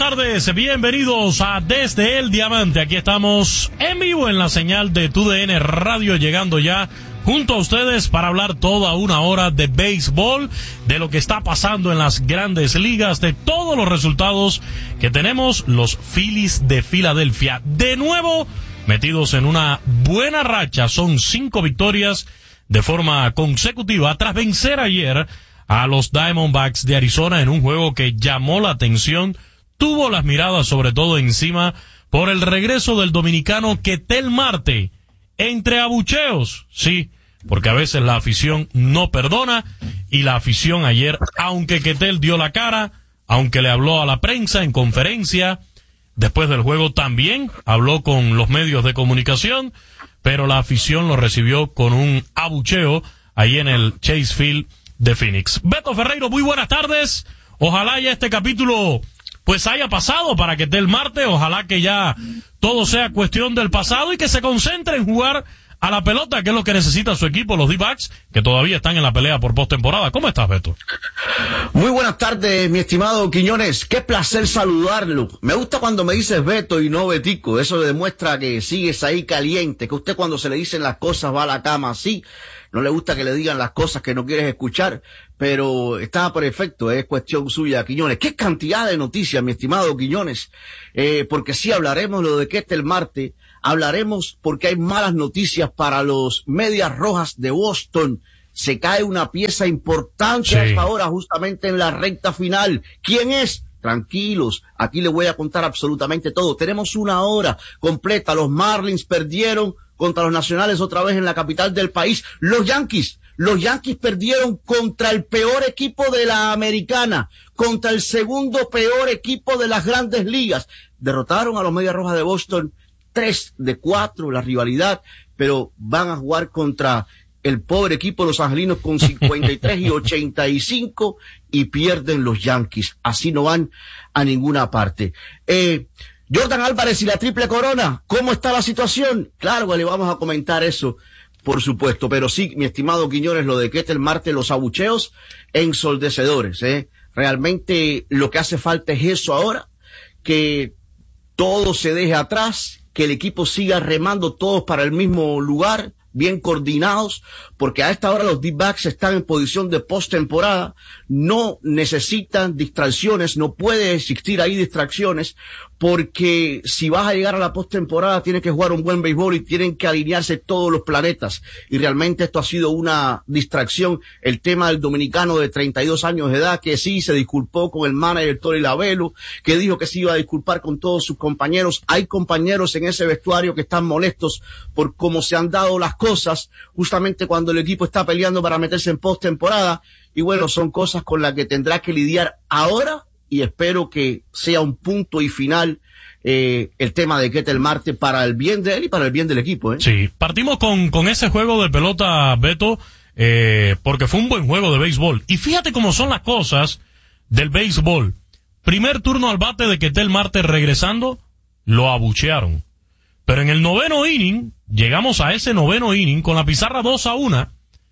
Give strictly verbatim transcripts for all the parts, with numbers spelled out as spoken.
tardes, bienvenidos a Desde el Diamante. Aquí estamos en vivo en la señal de T U D N Radio, llegando ya junto a ustedes para hablar toda una hora de béisbol, de lo que está pasando en las grandes ligas, de todos los resultados que tenemos los Phillies de Filadelfia. De nuevo, metidos en una buena racha, son cinco victorias de forma consecutiva tras vencer ayer a los Diamondbacks de Arizona en un juego que llamó la atención, tuvo las miradas sobre todo encima por el regreso del dominicano Ketel Marte, entre abucheos, sí, porque a veces la afición no perdona, y la afición ayer, aunque Ketel dio la cara, aunque le habló a la prensa en conferencia, después del juego también habló con los medios de comunicación, pero la afición lo recibió con un abucheo ahí en el Chase Field de Phoenix. Beto Ferreiro, muy buenas tardes. Ojalá ya este capítulo pues haya pasado para Ketel Marte. Ojalá que ya todo sea cuestión del pasado y que se concentre en jugar a la pelota, que es lo que necesita su equipo, los D-Backs, que todavía están en la pelea por postemporada. ¿Cómo estás, Beto? Muy buenas tardes, mi estimado Quiñones. Qué placer saludarlo. Me gusta cuando me dices Beto y no Betico. Eso demuestra que sigues ahí caliente, que usted cuando se le dicen las cosas va a la cama así. No le gusta que le digan las cosas que no quieres escuchar, pero está perfecto, es cuestión suya, Quiñones. Qué cantidad de noticias, mi estimado Quiñones, eh, porque sí hablaremos lo de Ketel Marte, hablaremos porque hay malas noticias para los Medias Rojas de Boston. Se cae una pieza importante sí. a esta hora, justamente en la recta final. ¿Quién es? Tranquilos, aquí les voy a contar absolutamente todo. Tenemos una hora completa. Los Marlins perdieron contra los Nacionales otra vez en la capital del país. Los Yankees, los Yankees perdieron contra el peor equipo de la Americana, contra el segundo peor equipo de las Grandes Ligas. Derrotaron a los Medias Rojas de Boston, tres de cuatro la rivalidad, pero van a jugar contra el pobre equipo de los angelinos con cincuenta y tres y ochenta y cinco y pierden los Yankees. Así no van a ninguna parte. Eh, Jordan Álvarez y la triple corona, ¿cómo está la situación? Claro que le vamos a comentar eso, por supuesto, pero sí, mi estimado Quiñones, lo de Ketel Marte, los abucheos ensordecedores, ¿eh? Realmente lo que hace falta es eso ahora, que todo se deje atrás, que el equipo siga remando todos para el mismo lugar, bien coordinados, porque a esta hora los D-Backs están en posición de postemporada, no necesitan distracciones, no puede existir ahí distracciones, porque si vas a llegar a la postemporada tienes que jugar un buen béisbol y tienen que alinearse todos los planetas, y realmente esto ha sido una distracción. El tema del dominicano de treinta y dos años de edad, que sí se disculpó con el manager Tony Lavelo, que dijo que se iba a disculpar con todos sus compañeros. Hay compañeros en ese vestuario que están molestos por cómo se han dado las cosas, justamente cuando el equipo está peleando para meterse en postemporada, y bueno, son cosas con las que tendrá que lidiar ahora, y espero que sea un punto y final eh, el tema de Ketel Marte para el bien de él y para el bien del equipo. ¿eh? Sí, partimos con, con ese juego de pelota, Beto, eh, porque fue un buen juego de béisbol. Y fíjate cómo son las cosas del béisbol. Primer turno al bate de Ketel Marte regresando, lo abuchearon. Pero en el noveno inning, llegamos a ese noveno inning con la pizarra dos a uno.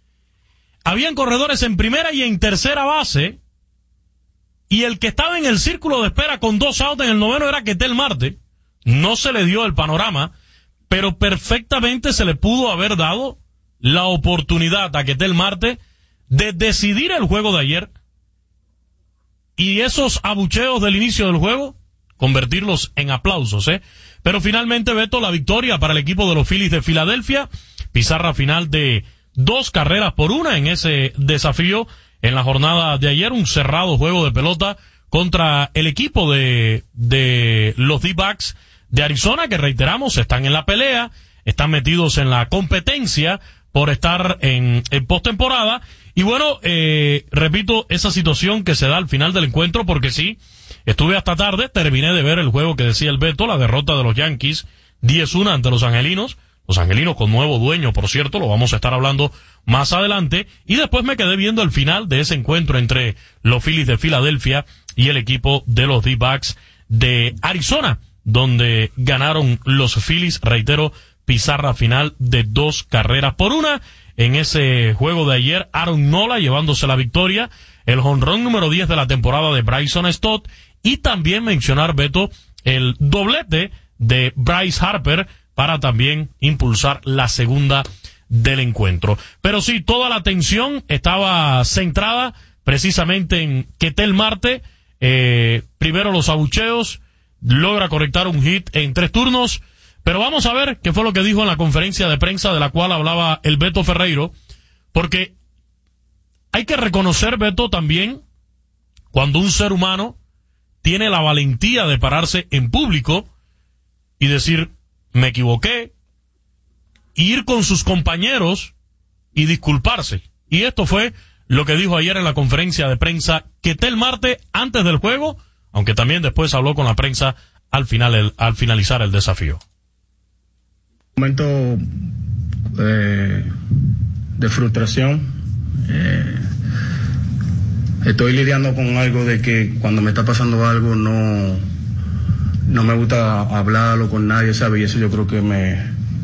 Habían corredores en primera y en tercera base, y el que estaba en el círculo de espera con dos outs en el noveno era Ketel Marte. No se le dio el panorama, pero perfectamente se le pudo haber dado la oportunidad a Ketel Marte de decidir el juego de ayer, y esos abucheos del inicio del juego convertirlos en aplausos, ¿eh? Pero finalmente, Beto, la victoria para el equipo de los Phillies de Filadelfia, pizarra final de dos carreras por una en ese desafío en la jornada de ayer, un cerrado juego de pelota contra el equipo de, de los D-Backs de Arizona, que reiteramos, están en la pelea, están metidos en la competencia por estar en, en postemporada. Y bueno, eh, repito, esa situación que se da al final del encuentro, porque sí, estuve hasta tarde, terminé de ver el juego que decía el Beto, la derrota de los Yankees, diez uno ante los Angelinos. Los Angelinos con nuevo dueño, por cierto, lo vamos a estar hablando más adelante. Y después me quedé viendo el final de ese encuentro entre los Phillies de Filadelfia y el equipo de los D-Backs de Arizona, donde ganaron los Phillies, reitero, pizarra final de dos carreras por una. En ese juego de ayer, Aaron Nola llevándose la victoria, el jonrón número diez de la temporada de Bryson Stott, y también mencionar, Beto, el doblete de Bryce Harper para también impulsar la segunda del encuentro. Pero sí, toda la atención estaba centrada precisamente en Ketel Marte. Eh, primero los abucheos, logra conectar un hit en tres turnos, pero vamos a ver qué fue lo que dijo en la conferencia de prensa de la cual hablaba el Beto Ferreiro, porque hay que reconocer, Beto, también cuando un ser humano tiene la valentía de pararse en público y decir, me equivoqué, ir con sus compañeros y disculparse. Y esto fue lo que dijo ayer en la conferencia de prensa Ketel Marte antes del juego, aunque también después habló con la prensa al final, el, al finalizar el desafío. Un momento eh, de frustración. Eh, estoy lidiando con algo de que cuando me está pasando algo no, no me gusta hablarlo con nadie, ¿sabes? Y eso yo creo que me,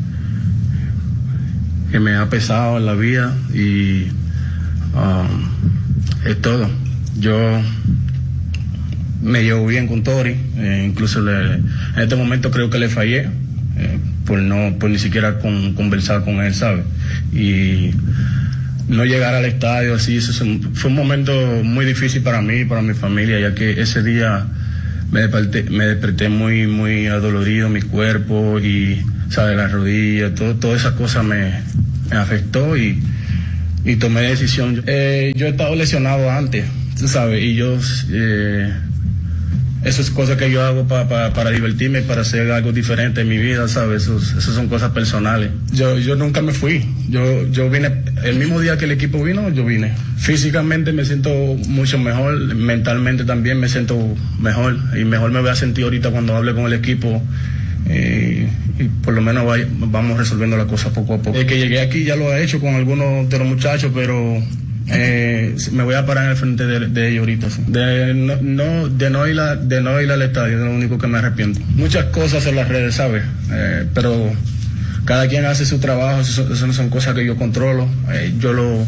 que me ha pesado en la vida y Um, es todo. Yo me llevo bien con Tori, eh, incluso le, en este momento creo que le fallé eh, por no por ni siquiera con, conversar con él, ¿sabes? Y no llegar al estadio así, eso fue un momento muy difícil para mí y para mi familia, ya que ese día me desperté, me desperté muy muy adolorido, mi cuerpo y, ¿sabes? Las rodillas, todo, todas esas cosas me, me afectó y y tomé decisión. Eh, yo he estado lesionado antes, tú sabes, y yo, eh, eso es cosa que yo hago pa, pa, para divertirme, para hacer algo diferente en mi vida, ¿sabes? Eso, eso son cosas personales. Yo, yo nunca me fui. Yo, yo vine, el mismo día que el equipo vino, yo vine. Físicamente me siento mucho mejor, mentalmente también me siento mejor, y mejor me voy a sentir ahorita cuando hable con el equipo. Eh, y por lo menos vaya, vamos resolviendo la cosa poco a poco. El que llegué aquí ya lo he hecho con algunos de los muchachos, pero eh, me voy a parar en el frente de, de ellos ahorita. ¿Sí? De, no, no, de, no ir a, de no ir al estadio, es lo único que me arrepiento. Muchas cosas en las redes, ¿sabes? Eh, pero cada quien hace su trabajo, eso, eso no son cosas que yo controlo. Eh, yo lo,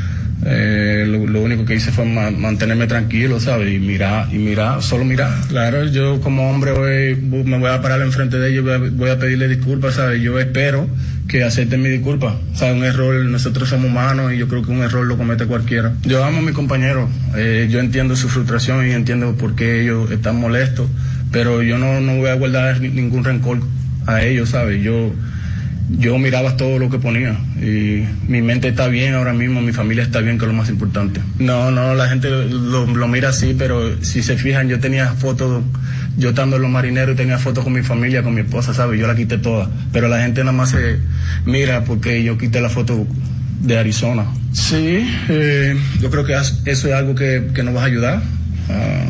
eh, lo, lo único que hice fue ma, mantenerme tranquilo, ¿sabes? Y mirar, y mirar, solo mirar. Claro, yo como hombre voy, me voy a parar enfrente de ellos, voy a, voy a pedirle disculpas, ¿sabes? Yo espero que acepten mi disculpa. O sea, un error, nosotros somos humanos y yo creo que un error lo comete cualquiera. Yo amo a mis compañeros, eh, yo entiendo su frustración y entiendo por qué ellos están molestos, pero yo no, no voy a guardar ningún rencor a ellos, ¿sabes? Yo... Yo miraba todo lo que ponía y mi mente está bien ahora mismo, mi familia está bien, que es lo más importante. No, no, la gente lo, lo mira así, pero si se fijan, yo tenía fotos, yo estando en los marineros tenía fotos con mi familia, con mi esposa, ¿sabes? Yo la quité todas, pero la gente nada más se mira porque yo quité la foto de Arizona. Sí, eh, yo creo que eso es algo que, que nos va a ayudar. Uh,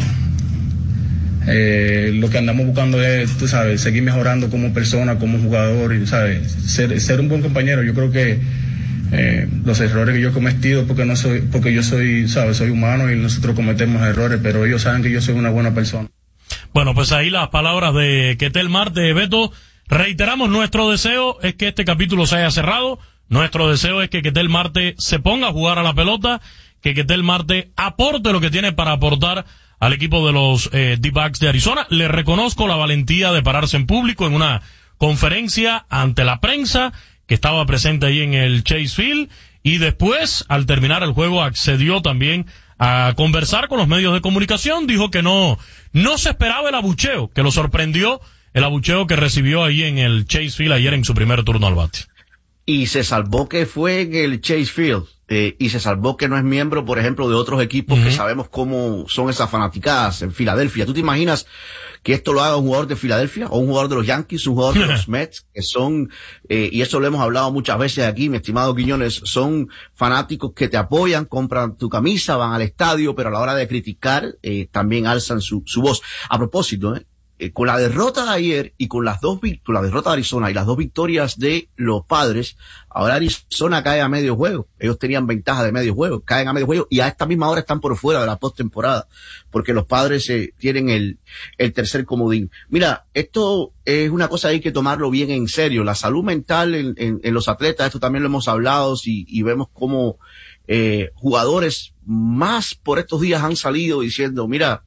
Eh, lo que andamos buscando es, tú sabes, seguir mejorando como persona, como jugador, y, ¿sabes? Ser, ser un buen compañero. Yo creo que eh, los errores que yo he cometido, porque no soy, porque yo soy, ¿sabes? Soy humano y nosotros cometemos errores, pero ellos saben que yo soy una buena persona. Bueno, pues ahí las palabras de Ketel Marte. Beto, reiteramos, nuestro deseo es que este capítulo se haya cerrado. Nuestro deseo es que Ketel Marte se ponga a jugar a la pelota, que Ketel Marte aporte lo que tiene para aportar al equipo de los eh, D-backs de Arizona. Le reconozco la valentía de pararse en público en una conferencia ante la prensa que estaba presente ahí en el Chase Field, y después, al terminar el juego, accedió también a conversar con los medios de comunicación. Dijo que no, no se esperaba el abucheo, que lo sorprendió el abucheo que recibió ahí en el Chase Field ayer en su primer turno al bate. Y se salvó que fue en el Chase Field. Eh, y se salvó que no es miembro, por ejemplo, de otros equipos, uh-huh, que sabemos cómo son esas fanaticadas en Filadelfia. ¿Tú te imaginas que esto lo haga un jugador de Filadelfia o un jugador de los Yankees, un jugador de los Mets, que son, eh, y eso lo hemos hablado muchas veces aquí, mi estimado Quiñones, son fanáticos que te apoyan, compran tu camisa, van al estadio, pero a la hora de criticar, eh, también alzan su, su voz. A propósito, eh, Eh, con la derrota de ayer y con las dos con la derrota de Arizona y las dos victorias de los Padres, ahora Arizona cae a medio juego. Ellos tenían ventaja de medio juego, caen a medio juego y a esta misma hora están por fuera de la postemporada, porque los Padres eh, tienen el, el tercer comodín. Mira, esto es una cosa, hay que tomarlo bien en serio. La salud mental en, en, en los atletas, esto también lo hemos hablado y, y vemos cómo eh, jugadores más por estos días han salido diciendo, mira,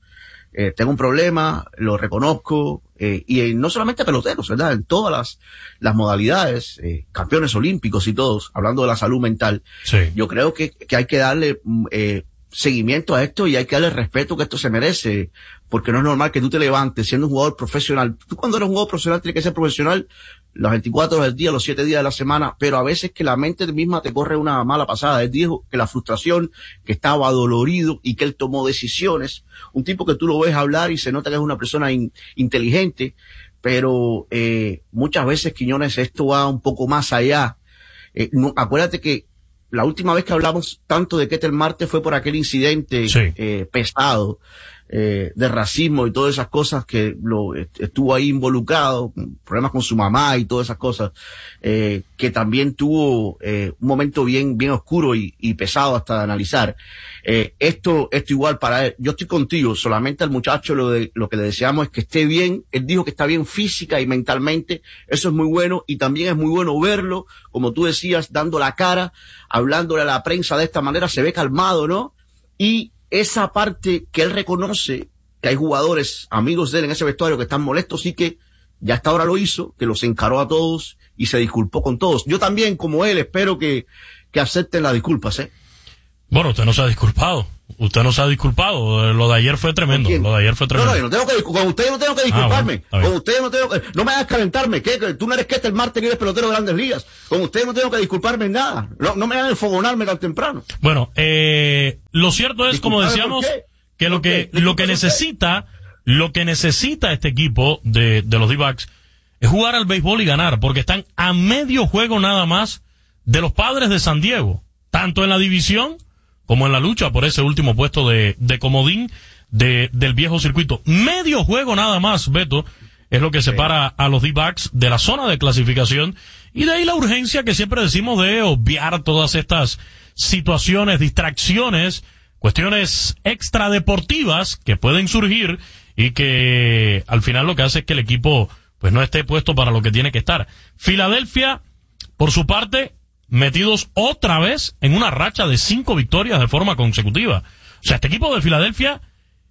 eh, tengo un problema, lo reconozco, eh, y eh, no solamente peloteros, ¿verdad? En todas las, las modalidades, eh, campeones olímpicos y todos, hablando de la salud mental, sí. Yo creo que, que hay que darle, eh, seguimiento a esto y hay que darle el respeto que esto se merece, porque no es normal que tú te levantes siendo un jugador profesional. Tú cuando eres un jugador profesional tienes que ser profesional las veinticuatro horas del día, los siete días de la semana, pero a veces que la mente misma te corre una mala pasada. Él dijo que la frustración, que estaba dolorido y que él tomó decisiones. Un tipo que tú lo ves hablar y se nota que es una persona in, inteligente, pero eh, muchas veces, Quiñones, esto va un poco más allá. Eh, no, acuérdate que la última vez que hablamos tanto de Ketel Marte fue por aquel incidente sí. eh, pesado eh, de racismo y todas esas cosas que lo estuvo ahí involucrado, problemas con su mamá y todas esas cosas, eh, que también tuvo eh, un momento bien bien oscuro y, y pesado hasta de analizar. Eh, esto esto igual para él. Yo estoy contigo, solamente al muchacho lo, de, lo que le deseamos es que esté bien. Él dijo que está bien física y mentalmente, eso es muy bueno, y también es muy bueno verlo, como tú decías, dando la cara, hablándole a la prensa de esta manera, se ve calmado, ¿no? Y esa parte que él reconoce que hay jugadores, amigos de él en ese vestuario que están molestos y que ya hasta ahora lo hizo, que los encaró a todos y se disculpó con todos. Yo también, como él, espero que, que acepten las disculpas, ¿eh? Bueno, usted no se ha disculpado. Usted no se ha disculpado. Lo de ayer fue tremendo. Lo de ayer fue tremendo. No, no, yo no tengo que, con usted yo no tengo que disculparme. Ah, bueno, con usted yo no tengo que, no me hagas calentarme. ¿Qué? Tú no eres que este el martes ni eres pelotero de Grandes Ligas. Con usted no tengo que disculparme en nada. No, no me hagan enfogonarme tan temprano. Bueno, eh, lo cierto es, como decíamos, que lo que, lo que necesita, lo que necesita este equipo de, de los D-backs es jugar al béisbol y ganar, porque están a medio juego nada más de los Padres de San Diego, tanto en la división como en la lucha por ese último puesto de, de comodín de, del viejo circuito. Medio juego nada más, Beto, es lo que separa a los D-backs de la zona de clasificación, y de ahí la urgencia que siempre decimos de obviar todas estas situaciones, distracciones, cuestiones extradeportivas que pueden surgir y que al final lo que hace es que el equipo pues no esté puesto para lo que tiene que estar. Filadelfia, por su parte, metidos otra vez en una racha de cinco victorias de forma consecutiva. O sea, este equipo de Filadelfia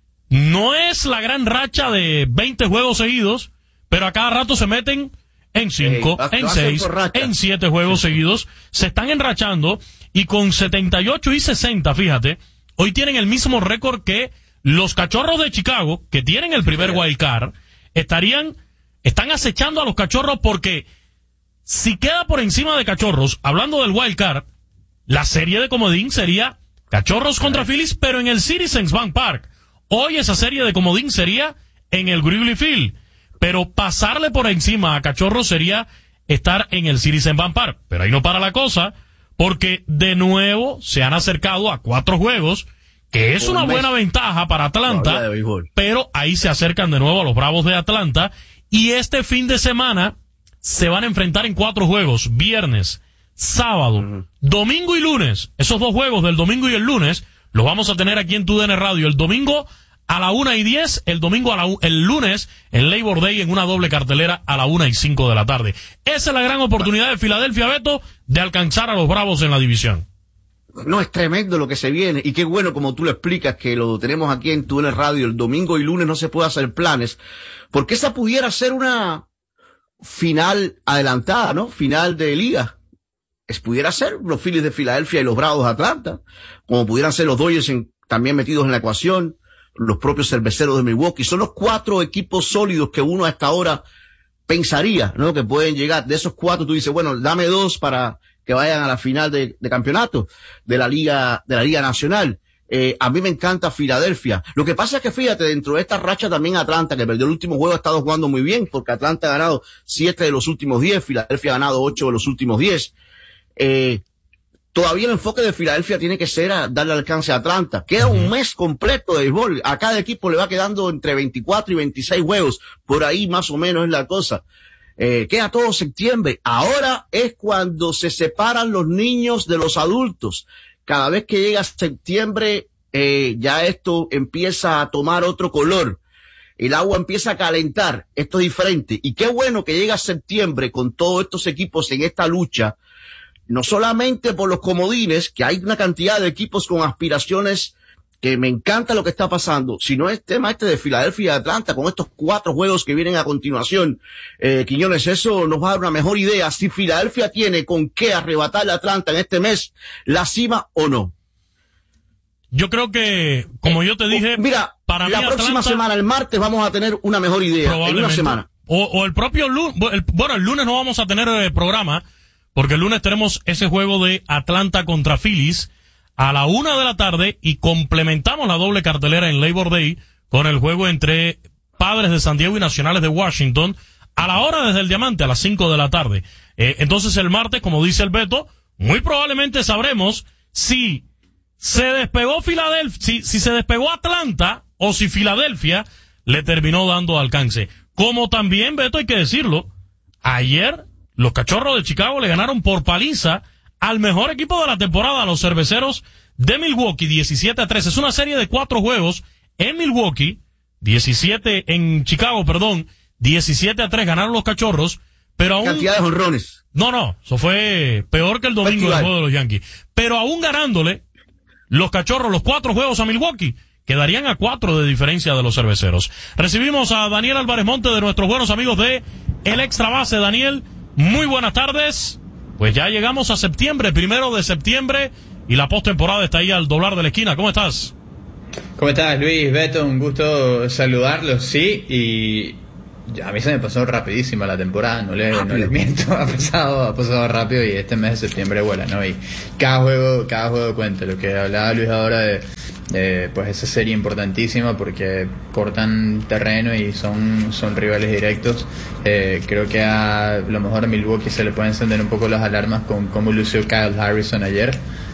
no es la gran racha de veinte juegos seguidos, pero a cada rato se meten en cinco, hey, en seis, en siete juegos seguidos. Se están enrachando y con setenta y ocho y sesenta, fíjate, hoy tienen el mismo récord que los Cachorros de Chicago, que tienen el primer wild card. Estarían, están acechando a los Cachorros porque si queda por encima de Cachorros, hablando del wild card, la serie de comodín sería Cachorros contra Phillies, pero en el Citizens Bank Park. Hoy esa serie de comodín sería en el Wrigley Field, pero pasarle por encima a Cachorros sería estar en el Citizens Bank Park. Pero ahí no para la cosa, porque de nuevo se han acercado a cuatro juegos, que es una buena ventaja para Atlanta, pero ahí se acercan de nuevo a los Bravos de Atlanta, y este fin de semana se van a enfrentar en cuatro juegos, viernes, sábado, uh-huh. domingo y lunes. Esos dos juegos del domingo y el lunes los vamos a tener aquí en Tu D N Radio. El domingo a la una y diez, el domingo a la u- el lunes en Labor Day en una doble cartelera a la una y cinco de la tarde. Esa es la gran oportunidad de Filadelfia, Beto, de alcanzar a los Bravos en la división. No, es tremendo lo que se viene, y qué bueno como tú lo explicas, que lo tenemos aquí en Tu D N Radio. El domingo y lunes no se puede hacer planes, porque esa pudiera ser una final adelantada, ¿no? Final de liga. Es, pudiera ser los Phillies de Filadelfia y los Bravos de Atlanta, como pudieran ser los Dodgers en, también metidos en la ecuación, los propios Cerveceros de Milwaukee. Son los cuatro equipos sólidos que uno hasta ahora pensaría, ¿no? Que pueden llegar. De esos cuatro tú dices, bueno, dame dos para que vayan a la final de, de campeonato de la Liga, de la Liga Nacional. Eh, a mí me encanta Filadelfia. Lo que pasa es que fíjate, dentro de esta racha también Atlanta, que perdió el último juego, ha estado jugando muy bien, porque Atlanta ha ganado siete de los últimos diez, Filadelfia ha ganado ocho de los últimos diez. Eh, todavía el enfoque de Filadelfia tiene que ser a darle alcance a Atlanta. Queda un mes completo de béisbol. A cada equipo le va quedando entre veinticuatro y veintiséis juegos. Por ahí más o menos es la cosa. Eh, queda todo septiembre. Ahora es cuando se separan los niños de los adultos. Cada vez que llega septiembre, eh, ya esto empieza a tomar otro color. El agua empieza a calentar. Esto es diferente. Y qué bueno que llega septiembre con todos estos equipos en esta lucha. No solamente por los comodines, que hay una cantidad de equipos con aspiraciones que me encanta lo que está pasando, si no es tema este de Filadelfia y Atlanta, con estos cuatro juegos que vienen a continuación, eh, Quiñones, eso nos va a dar una mejor idea si Filadelfia tiene con qué arrebatarle a Atlanta en este mes la cima o no. Yo creo que, como yo te dije, mira, para la mí próxima Atlanta, semana, el martes, vamos a tener una mejor idea en una semana. O, o el propio lunes, bueno, el lunes no vamos a tener el programa, porque el lunes tenemos ese juego de Atlanta contra Phillies a la una de la tarde y complementamos la doble cartelera en Labor Day con el juego entre Padres de San Diego y Nacionales de Washington a la hora desde el Diamante, a las cinco de la tarde. Eh, entonces el martes, como dice el Beto, muy probablemente sabremos si se despegó Filadelfia, si, si se despegó Atlanta o si Filadelfia le terminó dando alcance. Como también, Beto, hay que decirlo, ayer los Cachorros de Chicago le ganaron por paliza al mejor equipo de la temporada, a los Cerveceros de Milwaukee, diecisiete a tres. Es una serie de cuatro juegos en Milwaukee, diecisiete en Chicago, perdón, diecisiete a tres ganaron los Cachorros, pero aún... Cantidad de jonrones. No, no, eso fue peor que el domingo del juego de los Yankees. Pero aún ganándole, los Cachorros, los cuatro juegos a Milwaukee, quedarían a cuatro de diferencia de los Cerveceros. Recibimos a Daniel Álvarez Monte, de nuestros buenos amigos de El Extra Base. Daniel, muy buenas tardes. Pues ya llegamos a septiembre, primero de septiembre, y la postemporada está ahí al doblar de la esquina. ¿Cómo estás? ¿Cómo estás, Luis? Beto, un gusto saludarlos, sí, y a mí se me pasó rapidísima la temporada, no les, no les miento, ha pasado, ha pasado rápido y este mes de septiembre vuela, ¿no? Y cada juego, cada juego cuenta, lo que hablaba Luis ahora de, de pues esa serie importantísima porque cortan terreno y son, son rivales directos. Eh, creo que a lo mejor a Milwaukee se le pueden encender un poco las alarmas con cómo lució Kyle Harrison ayer.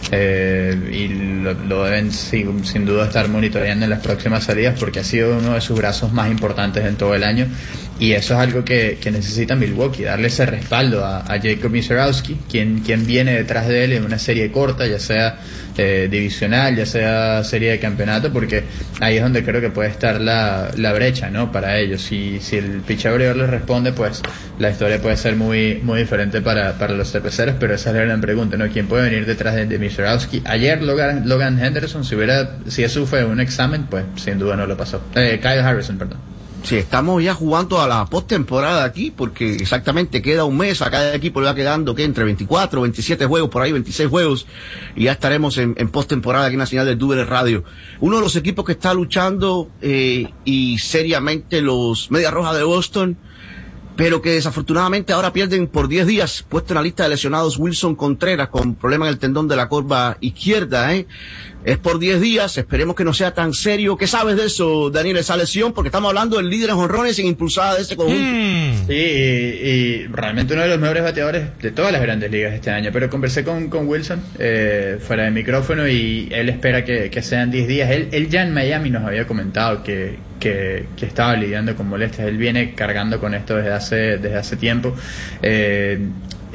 Eh, y lo, lo deben sin, sin duda estar monitoreando en las próximas salidas porque ha sido uno de sus brazos más importantes en todo el año y eso es algo que, que necesita Milwaukee, darle ese respaldo a, a Jacob Misiorowski, quien, quien viene detrás de él en una serie corta, ya sea eh, divisional, ya sea serie de campeonato, porque ahí es donde creo que puede estar la, la brecha, ¿no? Para ellos, si, si el pitcher abridor les responde, pues la historia puede ser muy, muy diferente para, para los cerveceros, pero esa es la gran pregunta, ¿no? ¿Quién puede venir detrás de, de Misiorowski? Ayer Logan, Logan Henderson, si hubiera, si eso fue un examen, pues sin duda no lo pasó. Eh, Kyle Harrison, perdón. Sí, estamos ya jugando a la postemporada aquí, porque exactamente queda un mes, a cada equipo le va quedando que entre veinticuatro, veintisiete juegos, por ahí veintiséis juegos, y ya estaremos en, en postemporada aquí en la señal del Dúbel Radio. Uno de los equipos que está luchando, eh, y seriamente, los Medias Rojas de Boston, pero que desafortunadamente ahora pierden por diez días, puesto en la lista de lesionados Wilson Contreras, con problema en el tendón de la corva izquierda, eh. Es por diez días, esperemos que no sea tan serio. ¿Qué sabes de eso, Daniel, esa lesión? Porque estamos hablando del líder en jonrones en impulsada de ese conjunto. Mm. Sí, y, y realmente uno de los mejores bateadores de todas las grandes ligas este año. Pero conversé con, con Wilson eh, fuera de micrófono y él espera que, que sean diez días. Él, él ya en Miami nos había comentado que, que, que estaba lidiando con molestias. Él viene cargando con esto desde hace, desde hace tiempo. Eh,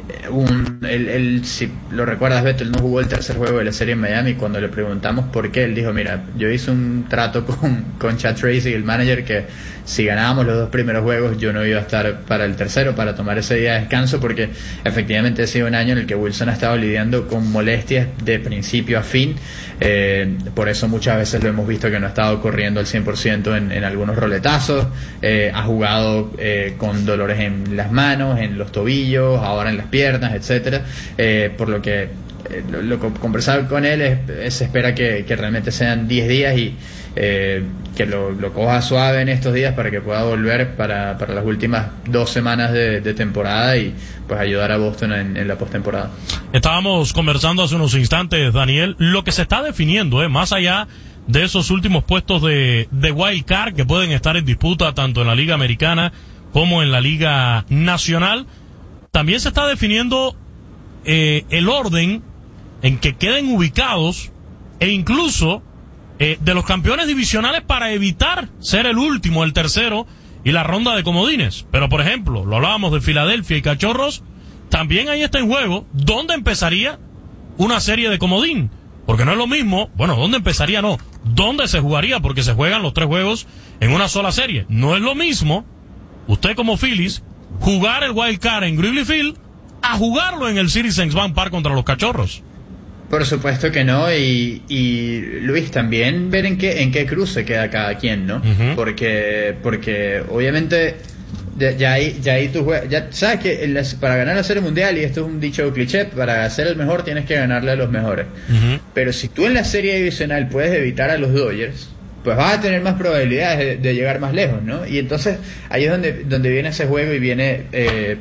Un, él, él, si lo recuerdas, Beto, él no jugó el tercer juego de la serie en Miami. Cuando le preguntamos por qué, él dijo, mira, yo hice un trato con, con Chad Tracy, el manager, que si ganábamos los dos primeros juegos yo no iba a estar para el tercero, para tomar ese día de descanso, porque efectivamente ha sido un año en el que Wilson ha estado lidiando con molestias de principio a fin. Eh, por eso muchas veces lo hemos visto que no ha estado corriendo al cien por ciento en, en algunos roletazos. Eh, ha jugado eh, con dolores en las manos, en los tobillos, ahora en las piernas, etcétera. Eh, por lo que eh, lo, lo que conversaba con él es, es se espera que, que realmente sean diez días y eh, que lo, lo coja suave en estos días para que pueda volver para, para las últimas dos semanas de, de temporada y pues ayudar a Boston en, en la postemporada. Estábamos conversando hace unos instantes, Daniel, lo que se está definiendo, eh, más allá de esos últimos puestos de, de wild card que pueden estar en disputa tanto en la Liga Americana como en la Liga Nacional, también se está definiendo eh, el orden en que queden ubicados e incluso eh, de los campeones divisionales para evitar ser el último, el tercero y la ronda de comodines. Pero por ejemplo, lo hablábamos de Filadelfia y Cachorros, también ahí está en juego dónde empezaría una serie de comodín, porque no es lo mismo, bueno, dónde empezaría no, dónde se jugaría, porque se juegan los tres juegos en una sola serie. No es lo mismo usted como Phillies jugar el wild card en Wrigley Field a jugarlo en el Citizens Bank Park contra los Cachorros. Por supuesto que no, y, y Luis, también ver en qué en qué cruce queda cada quien, ¿no? Uh-huh. Porque porque obviamente ya, ya ahí ya ahí tú juegas, ya sabes que el, para ganar la Serie Mundial, y esto es un dicho cliché, para ser el mejor tienes que ganarle a los mejores. Uh-huh. Pero si tú en la serie divisional puedes evitar a los Dodgers, pues vas a tener más probabilidades de, de llegar más lejos, ¿no? Y entonces ahí es donde donde viene ese juego y viene eh,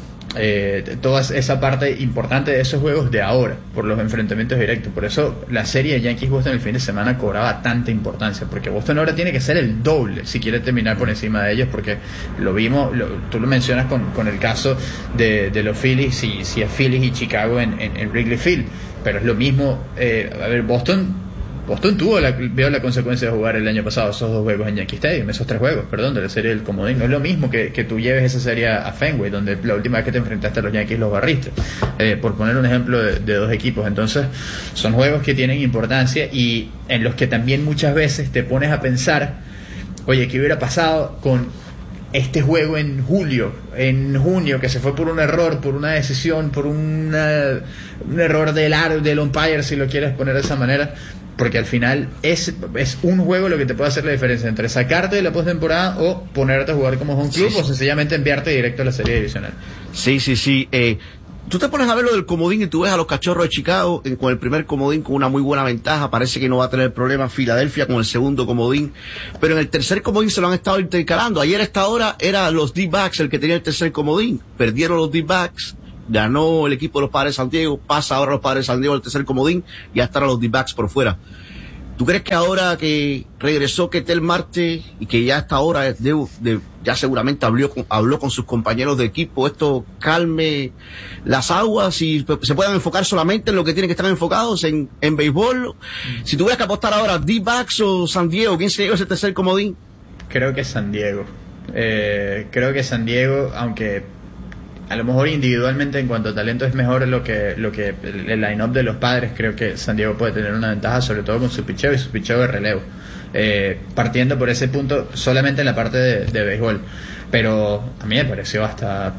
Eh, toda esa parte importante de esos juegos de ahora, por los enfrentamientos directos. Por eso la serie de Yankees-Boston el fin de semana cobraba tanta importancia, porque Boston ahora tiene que ser el doble si quiere terminar por encima de ellos, porque lo vimos, lo, tú lo mencionas con, con el caso de, de los Phillies, si, si es Phillies y Chicago en, en, en Wrigley Field, pero es lo mismo. eh, a ver, Boston Boston tuvo la, veo la consecuencia de jugar el año pasado esos dos juegos en Yankee Stadium, esos tres juegos, perdón, de la serie del comodín. No es lo mismo que, que tú lleves esa serie a Fenway, donde la última vez que te enfrentaste a los Yankees los barriste, eh, por poner un ejemplo de, de dos equipos. Entonces son juegos que tienen importancia y en los que también muchas veces te pones a pensar, oye, ¿qué hubiera pasado con este juego en julio, en junio, que se fue por un error, por una decisión, por una, un error del aro, del umpire, si lo quieres poner de esa manera? Porque al final es, es un juego lo que te puede hacer la diferencia entre sacarte de la postemporada o ponerte a jugar como home club, sí, o sencillamente enviarte directo a la serie divisional. Sí, sí, sí. Eh, tú te pones a ver lo del comodín y tú ves a los Cachorros de Chicago eh, con el primer comodín con una muy buena ventaja. Parece que no va a tener problemas Filadelfia con el segundo comodín. Pero en el tercer comodín se lo han estado intercalando. Ayer a esta hora era los D-backs el que tenía el tercer comodín. Perdieron los D-backs. Ganó el equipo de los Padres de San Diego, pasa ahora los Padres de San Diego al tercer comodín y ya estarán los D-backs por fuera. ¿Tú crees que ahora que regresó Ketel Marte y que ya hasta ahora de, de, ya seguramente habló con, habló con sus compañeros de equipo, esto calme las aguas y se puedan enfocar solamente en lo que tienen que estar enfocados, en, en béisbol? Si tuvieras que apostar ahora, D-backs o San Diego, ¿quién se lleva ese tercer comodín? Creo que San Diego. Eh, creo que San Diego, aunque a lo mejor individualmente en cuanto a talento es mejor lo que lo que el, el line-up de los Padres, creo que San Diego puede tener una ventaja, sobre todo con su picheo y su picheo de relevo, eh, partiendo por ese punto solamente en la parte de, de béisbol. Pero a mí me pareció hasta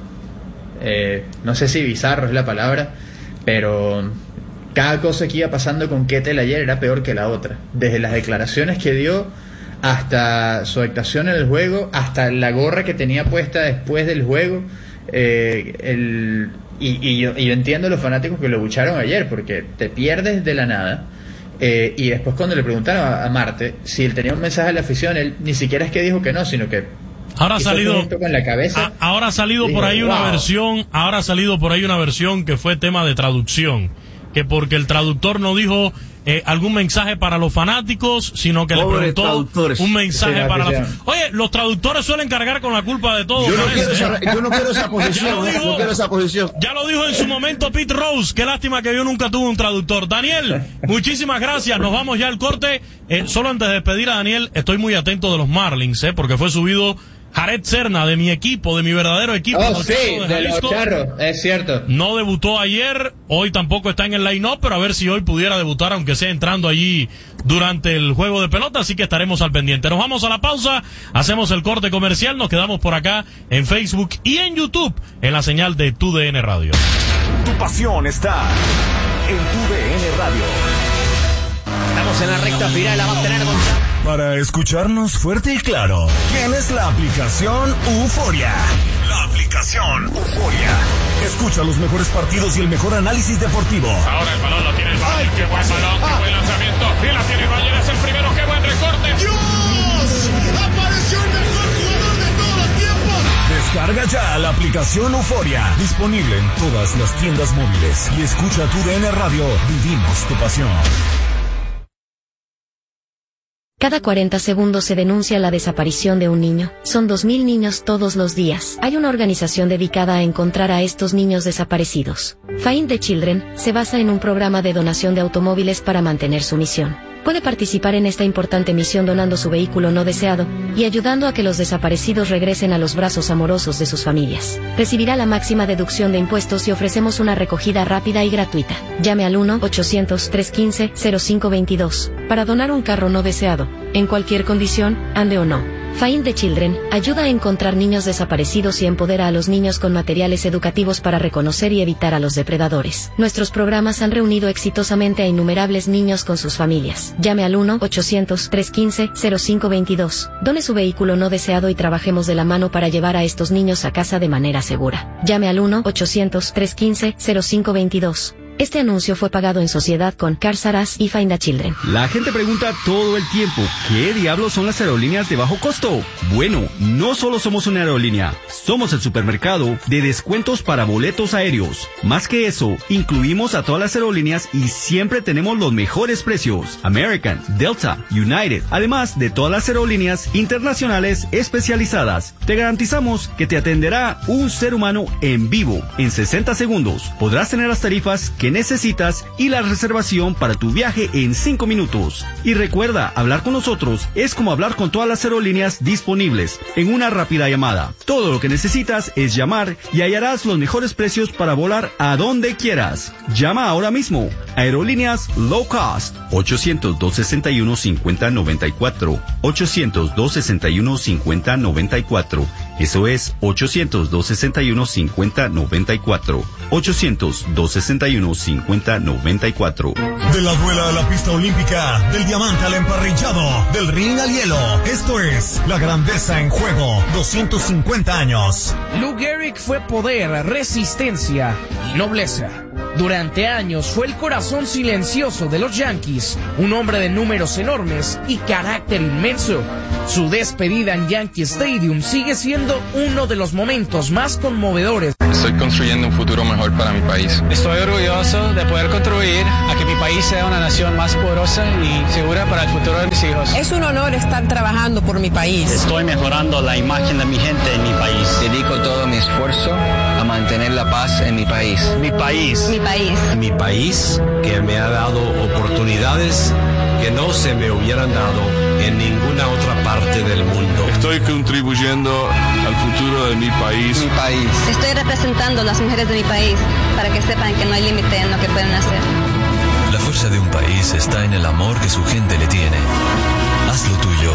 eh, no sé si bizarro es la palabra, pero cada cosa que iba pasando con Ketel ayer era peor que la otra, desde las declaraciones que dio hasta su actuación en el juego, hasta la gorra que tenía puesta después del juego. Eh, el, y, y, yo, y yo entiendo a los fanáticos que lo bucharon ayer, porque te pierdes de la nada. Eh, y después cuando le preguntaron a, a Marte si él tenía un mensaje a la afición, él ni siquiera es que dijo que no, sino que ahora ha salido con la cabeza, a, ahora ha salido dijo, por ahí wow. una versión ahora ha salido por ahí una versión que fue tema de traducción, que porque el traductor no dijo Eh, algún mensaje para los fanáticos, sino que Pobre le preguntó un mensaje sí, para la... Oye, los traductores suelen cargar con la culpa de todo. Yo no, quiero esa, yo no quiero esa posición, dijo, no quiero esa posición. Ya lo dijo en su momento Pete Rose, qué lástima que yo nunca tuve un traductor. Daniel, muchísimas gracias, nos vamos ya al corte. Eh, solo antes de despedir a Daniel, estoy muy atento de los Marlins, eh, porque fue subido Jared Serna, de mi equipo, de mi verdadero equipo. Oh, sí, de, de los Charros, es cierto. No debutó ayer, hoy tampoco está en el line-up, pero a ver si hoy pudiera debutar, aunque sea entrando allí durante el juego de pelota, así que estaremos al pendiente. Nos vamos a la pausa, hacemos el corte comercial, nos quedamos por acá en Facebook y en YouTube, en la señal de Tu D N Radio. Tu pasión está en Tu D N Radio. Estamos en la recta final, la va a tener Gonzalo. Para escucharnos fuerte y claro, tienes la aplicación Euforia. La aplicación Euforia. Escucha los mejores partidos y el mejor análisis deportivo. Ahora el balón lo tiene el Bayern. Qué buen balón, qué buen lanzamiento. Y la tiene el Bayern, es el primero. Qué buen recorte. ¡Dios! ¡Apareció el mejor jugador de todos los tiempos! Descarga ya la aplicación Euforia. Disponible en todas las tiendas móviles. Y escucha Tu D N Radio. Vivimos tu pasión. Cada cuarenta segundos se denuncia la desaparición de un niño. Son dos mil niños todos los días. Hay una organización dedicada a encontrar a estos niños desaparecidos. Find the Children se basa en un programa de donación de automóviles para mantener su misión. Puede participar en esta importante misión donando su vehículo no deseado y ayudando a que los desaparecidos regresen a los brazos amorosos de sus familias. Recibirá la máxima deducción de impuestos y ofrecemos una recogida rápida y gratuita. Llame al uno ochocientos, trescientos quince, cero cinco veintidós para donar un carro no deseado, en cualquier condición, ande o no. Find the Children ayuda a encontrar niños desaparecidos y empodera a los niños con materiales educativos para reconocer y evitar a los depredadores. Nuestros programas han reunido exitosamente a innumerables niños con sus familias. Llame al uno ochocientos, trescientos quince, cero cinco veintidós. Done su vehículo no deseado y trabajemos de la mano para llevar a estos niños a casa de manera segura. Llame al uno ochocientos, trescientos quince, cero cinco veintidós. Este anuncio fue pagado en sociedad con Cars R Us y Find the Children. La gente pregunta todo el tiempo, ¿qué diablos son las aerolíneas de bajo costo? Bueno, no solo somos una aerolínea, somos el supermercado de descuentos para boletos aéreos. Más que eso, incluimos a todas las aerolíneas y siempre tenemos los mejores precios. American, Delta, United, además de todas las aerolíneas internacionales especializadas. Te garantizamos que te atenderá un ser humano en vivo en sesenta segundos. Podrás tener las tarifas que necesitas y la reservación para tu viaje en cinco minutos. Y recuerda, hablar con nosotros es como hablar con todas las aerolíneas disponibles en una rápida llamada. Todo lo que necesitas es llamar y hallarás los mejores precios para volar a donde quieras. Llama ahora mismo. Aerolíneas Low Cost. ochocientos, dos sesenta y uno, cincuenta noventa y cuatro. ochocientos, dos sesenta y uno, cincuenta noventa y cuatro. Eso es ochocientos, dos sesenta y uno, cincuenta noventa y cuatro. ochocientos, dos sesenta y uno, cincuenta noventa y cuatro. De la duela a la pista olímpica, del diamante al emparrillado, del ring al hielo. Esto es La Grandeza en Juego, doscientos cincuenta años. Lou Gehrig fue poder, resistencia y nobleza. Durante años fue el corazón silencioso de los Yankees, un hombre de números enormes y carácter inmenso. Su despedida en Yankee Stadium sigue siendo uno de los momentos más conmovedores. Estoy construyendo un futuro mejor para mi país. Estoy orgulloso de poder contribuir a que mi país sea una nación más poderosa y segura para el futuro de mis hijos. Es un honor estar trabajando por mi país. Estoy mejorando la imagen de mi gente en mi país. Dedico todo mi esfuerzo a mantener la paz en mi país. Mi país. Mi país. Mi país, que me ha dado oportunidades que no se me hubieran dado en ninguna otra parte del mundo. Estoy contribuyendo al futuro de mi país. Mi país. Estoy representando a las mujeres de mi país para que sepan que no hay límite en lo que pueden hacer. La fuerza de un país está en el amor que su gente le tiene. Haz lo tuyo.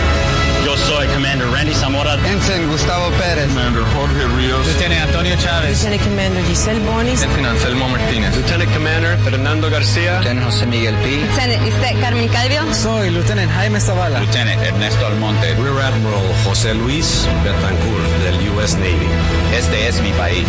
Yo soy Commander Randy Zamora. Ensign Gustavo Pérez. Commander Jorge Ríos. Lieutenant Antonio Chávez. Lieutenant Commander Giselle Bonis. Lieutenant Anselmo Martínez. Lieutenant Commander Fernando García. Lieutenant José Miguel P. Lieutenant Isaac Carmen Calvio. Soy Lieutenant Jaime Zavala. Lieutenant Ernesto Almonte. Rear Admiral José Luis Betancourt del U S Navy. Este es mi país.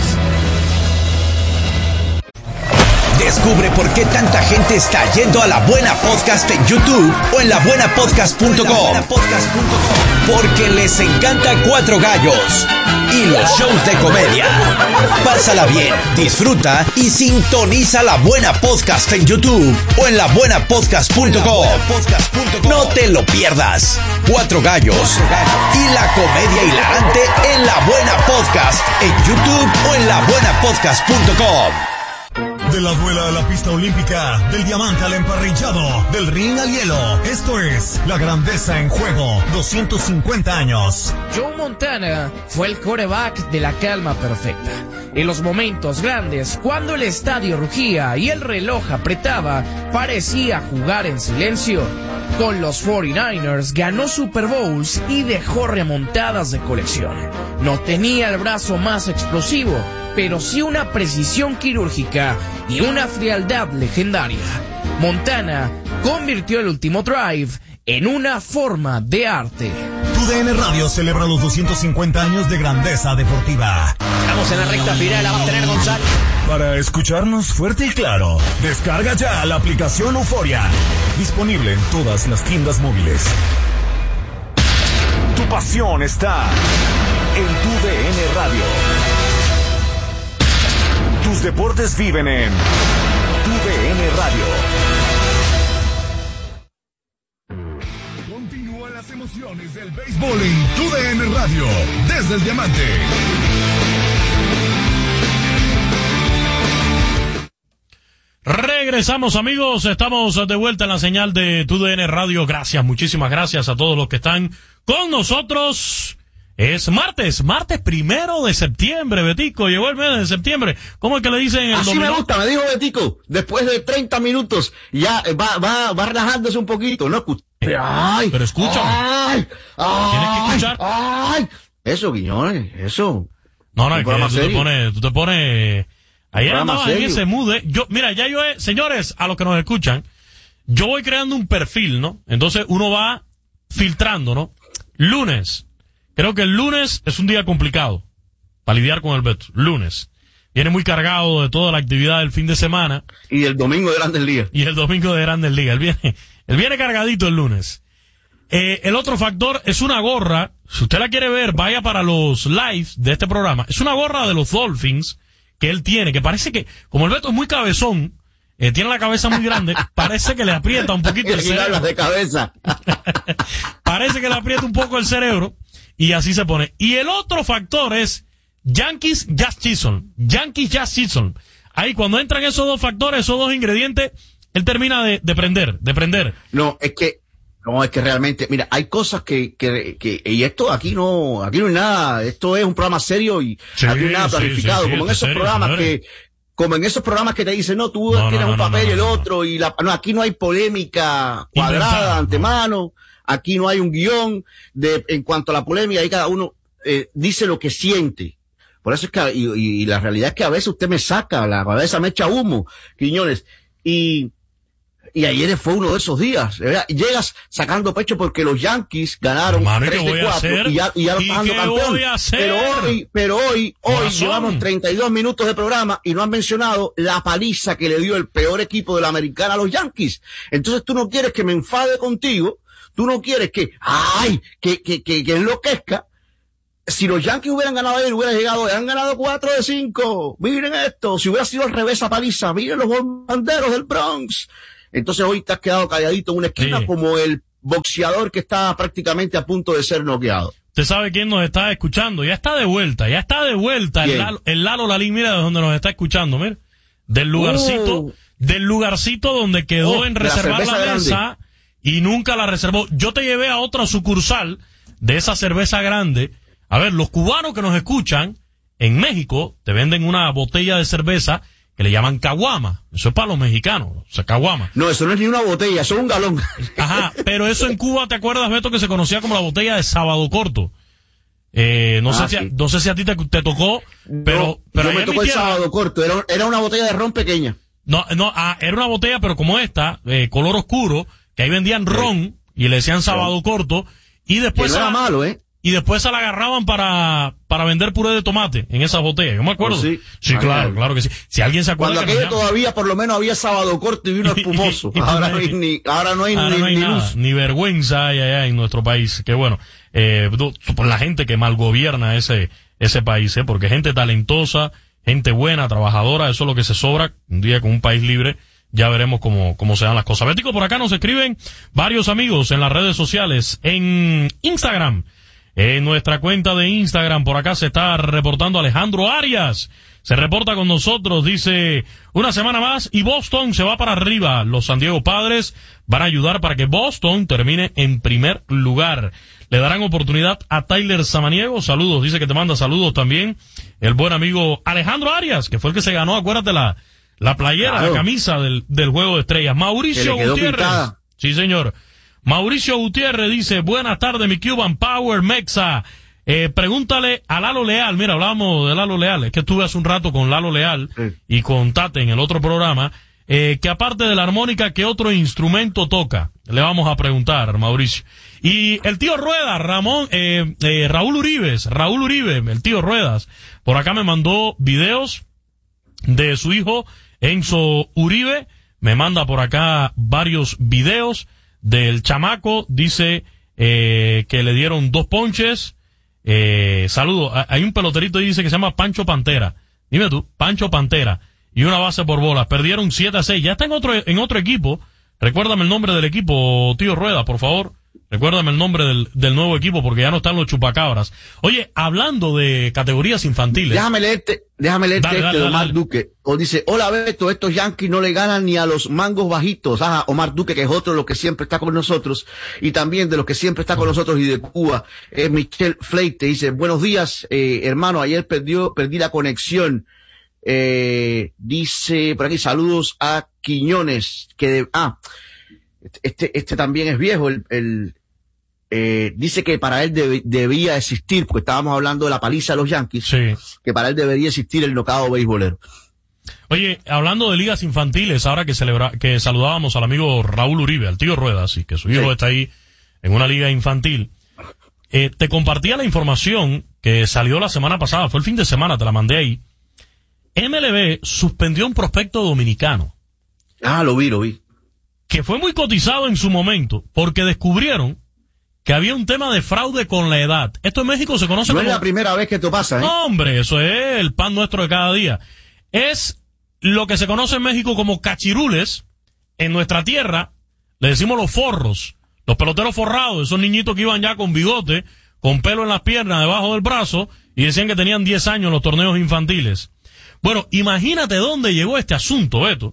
Descubre por qué tanta gente está yendo a La Buena Podcast en YouTube o en la buena podcast punto com. Porque les encanta Cuatro Gallos y los shows de comedia. Pásala bien, disfruta y sintoniza La Buena Podcast en YouTube o en la buena podcast punto com. No te lo pierdas. Cuatro Gallos y la comedia hilarante en La Buena Podcast en YouTube o en la buena podcast punto com. De la duela a la pista olímpica, del diamante al emparrillado, del ring al hielo. Esto es La Grandeza en Juego, doscientos cincuenta años. Joe Montana fue el quarterback de la calma perfecta. En los momentos grandes, cuando el estadio rugía y el reloj apretaba, parecía jugar en silencio. Con los cuarenta y nueve ers ganó Super Bowls y dejó remontadas de colección. No tenía el brazo más explosivo, pero sí una precisión quirúrgica y una frialdad legendaria. Montana convirtió el último drive en una forma de arte. Tu D N Radio celebra los doscientos cincuenta años de grandeza deportiva. Estamos en la recta final, la va a tener González. Para escucharnos fuerte y claro, descarga ya la aplicación Euforia. Disponible en todas las tiendas móviles. Tu pasión está en tu D N Radio. Tus deportes viven en tu D N Radio. Continúan las emociones del béisbol en tu D N Radio. Desde el Diamante. Regresamos, amigos, estamos de vuelta en la señal de tu D N Radio. Gracias, muchísimas gracias a todos los que están con nosotros. Es martes, martes primero de septiembre, Betico, llegó el mes de septiembre. ¿Cómo es que le dicen el Así dominó? me gusta, me dijo Betico, después de treinta minutos, ya va, va, va relajándose un poquito, ¿no? Ay, pero escúchame. Ay, ay, Tienes que escuchar. Ay, eso, Quiñones, eso. No, no, es que tú te serio. pones, tú te pones, ayer andaba en serio. ese mood, ¿eh? Yo, mira, ya yo he, señores, a los que nos escuchan, yo voy creando un perfil, ¿no? Entonces uno va filtrando, ¿no? Lunes. Creo que el lunes es un día complicado para lidiar con el Beto. Lunes. Viene muy cargado de toda la actividad del fin de semana. Y el domingo de Grandes Ligas. Y el domingo de Grandes Ligas. Él viene, él viene cargadito el lunes. Eh, el otro factor es una gorra. Si usted la quiere ver, vaya para los lives de este programa. Es una gorra de los Dolphins que él tiene, que parece que, como el Beto es muy cabezón, eh, tiene la cabeza muy grande, parece que le aprieta un poquito el cerebro. de cabeza. Parece que le aprieta un poco el cerebro y así se pone. Y el otro factor es Yankees Jazz Chisholm. Yankees Jazz Chisholm. Ahí cuando entran esos dos factores, esos dos ingredientes, él termina de, de prender, de prender. No, es que, no, es que realmente, mira, hay cosas que, que, que, y esto aquí no, aquí no hay nada, esto es un programa serio y Sí, aquí no hay nada sí, planificado, sí, sí, como en es esos serio, programas señores. que, como en esos programas que te dicen, no, tú No, tienes no, un no, papel no, y el no, otro, y la, no, aquí no hay polémica cuadrada Inventada, de antemano, aquí no hay un guión de, en cuanto a la polémica, ahí cada uno, eh, dice lo que siente. Por eso es que, y, y, y la realidad es que a veces usted me saca, la cabeza me echa humo, Quiñones, y, y ayer fue uno de esos días, ¿verdad? Llegas sacando pecho porque los Yankees ganaron Hermano, ¿y tres qué de voy a cuatro hacer? y ya, y ya lo ¿Y están dando qué campeón. voy a hacer? Pero hoy, pero hoy, hoy Corazón. llevamos treinta y dos minutos de programa y no han mencionado la paliza que le dio el peor equipo de la americana a los Yankees. Entonces tú no quieres que me enfade contigo, tú no quieres que, ay, que, que, que, que enloquezca. Si los Yankees hubieran ganado ayer, hubieran llegado, han ganado cuatro de cinco. Miren esto, si hubiera sido al revés a paliza, miren los bombarderos del Bronx. Entonces hoy te has quedado calladito en una esquina Sí. como el boxeador que está prácticamente a punto de ser noqueado. Usted sabe quién nos está escuchando. Ya está de vuelta, ya está de vuelta el ¿Quién? Lalo, el Lalo Lalín, mira de donde nos está escuchando, mira. Del lugarcito, Uh. del lugarcito donde quedó Oh, en de la reservar la, cerveza mesa y nunca la reservó. Yo te llevé a otra sucursal de esa cerveza grande. A ver, los cubanos que nos escuchan en México te venden una botella de cerveza que le llaman caguama. Eso es para los mexicanos, o sea, caguama. No, eso no es ni una botella, eso es un galón. Ajá, pero eso en Cuba, ¿te acuerdas, Beto, que se conocía como la botella de Sábado Corto? Eh, no, Ah, sé si, sí. no sé si a ti te, te tocó, pero, No, pero yo allá me en mi tocó el tierra- sábado corto, era, era una botella de ron pequeña. No, no, ah, era una botella, pero como esta, eh, color oscuro, que ahí vendían ron y le decían Sábado Corto, y después Que no se era la- malo, ¿eh? y después se la agarraban para, para vender puré de tomate en esa botella. Yo me acuerdo. Oh, sí. sí, Ah, claro, claro. claro que sí. Si alguien se acuerda Cuando que nos aquello llame. todavía por lo menos había sábado corto y vino espumoso. Y- y- ahora no hay ni, ahora no hay Ahora ni, no hay ni nada, luz. ni vergüenza hay allá en nuestro país. Que bueno, eh, du- por la gente que mal gobierna ese, ese país, eh, porque gente talentosa, gente buena, trabajadora, eso es lo que se sobra. Un día con un país libre, ya veremos cómo, cómo se dan las cosas. Bético, por acá nos escriben varios amigos en las redes sociales, en Instagram. En nuestra cuenta de Instagram, por acá se está reportando Alejandro Arias. Se reporta con nosotros, dice, una semana más y Boston se va para arriba. Los San Diego Padres van a ayudar para que Boston termine en primer lugar. Le darán oportunidad a Tyler Samaniego. Saludos, dice que te manda saludos también el buen amigo Alejandro Arias, que fue el que se ganó, acuérdate, la, la playera, Claro. la camisa del, del Juego de Estrellas. Mauricio Que le quedó Gutiérrez. pintada. Sí, señor. Mauricio Gutiérrez dice, buenas tardes, mi Cuban Power Mexa. Eh, pregúntale a Lalo Leal. Mira, hablábamos de Lalo Leal. Es que estuve hace un rato con Lalo Leal Sí. y con Tate en el otro programa. Eh, que aparte de la armónica, ¿qué otro instrumento toca? Le vamos a preguntar, Mauricio. Y el tío Ruedas, Ramón, eh, eh, Raúl Uribes, Raúl Uribe, el tío Ruedas, por acá me mandó videos de su hijo Enzo Uribe. Me manda por acá varios videos del chamaco. Dice eh, que le dieron dos ponches. Eh, saludo. A- Hay un peloterito y dice que se llama Pancho Pantera. Dime tú, Pancho Pantera. Y una base por bolas. Perdieron siete a seis. Ya está en otro, en otro equipo. Recuérdame el nombre del equipo, tío Rueda, por favor. Recuérdame el nombre del, del nuevo equipo porque ya no están los chupacabras. Oye, hablando de categorías infantiles. Déjame leerte, déjame leerte Dale, este dale, de dale, Omar dale. Duque. O dice, hola Beto, estos Yankees no le ganan ni a los mangos bajitos. Ajá, Omar Duque, que es otro de los que siempre está con nosotros. Y también de los que siempre está con nosotros y de Cuba, es Michelle Fleite. Dice, buenos días, eh, hermano, ayer perdió, perdí la conexión. Eh, dice, por aquí, saludos a Quiñones, que de, ah, este, este también es viejo, el, el eh, dice que para él deb, debía existir, porque estábamos hablando de la paliza de los Yankees, sí. que para él debería existir el knockout beisbolero. Oye, hablando de ligas infantiles, ahora que celebra, que saludábamos al amigo Raúl Uribe, al tío Ruedas, y que su hijo sí. está ahí en una liga infantil, eh, te compartía la información que salió la semana pasada, fue el fin de semana, te la mandé ahí. M L B suspendió un prospecto dominicano. Ah, lo vi, lo vi. Que fue muy cotizado en su momento, porque descubrieron que había un tema de fraude con la edad. Esto en México se conoce no como... No es la primera vez que esto pasa, ¿eh? No, hombre, eso es el pan nuestro de cada día. Es lo que se conoce en México como cachirules. En nuestra tierra le decimos los forros, los peloteros forrados, esos niñitos que iban ya con bigote, con pelo en las piernas, debajo del brazo, y decían que tenían diez años en los torneos infantiles. Bueno, imagínate dónde llegó este asunto, Beto,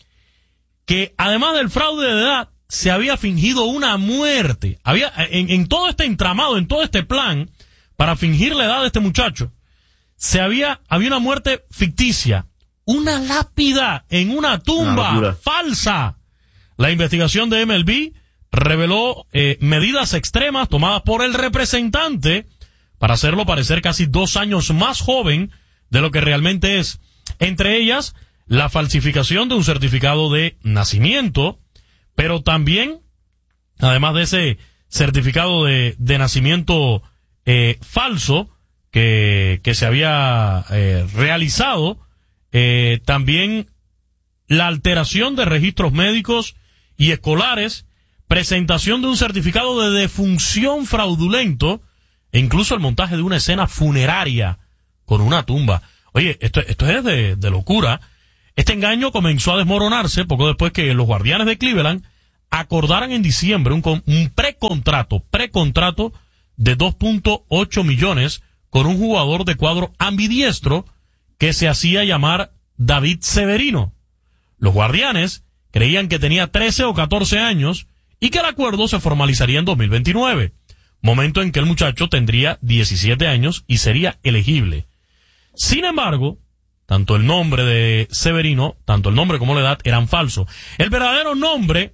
que además del fraude de edad, se había fingido una muerte. Había, en, en todo este entramado, en todo este plan, para fingir la edad de este muchacho, se había, había una muerte ficticia, una lápida en una tumba una falsa. La investigación de M L B reveló eh, medidas extremas tomadas por el representante para hacerlo parecer casi dos años más joven de lo que realmente es. Entre ellas, la falsificación de un certificado de nacimiento, pero también, además de ese certificado de, de nacimiento eh, falso que, que se había eh, realizado, eh, también la alteración de registros médicos y escolares, presentación de un certificado de defunción fraudulento e incluso el montaje de una escena funeraria con una tumba. Oye, esto, esto es de, de locura. Este engaño comenzó a desmoronarse poco después que los Guardianes de Cleveland acordaran en diciembre un, un precontrato, precontrato de dos punto ocho millones con un jugador de cuadro ambidiestro que se hacía llamar David Severino. Los Guardianes creían que tenía trece o catorce años y que el acuerdo se formalizaría en dos mil veintinueve, momento en que el muchacho tendría diecisiete años y sería elegible. Sin embargo, tanto el nombre de Severino, tanto el nombre como la edad eran falsos. El verdadero nombre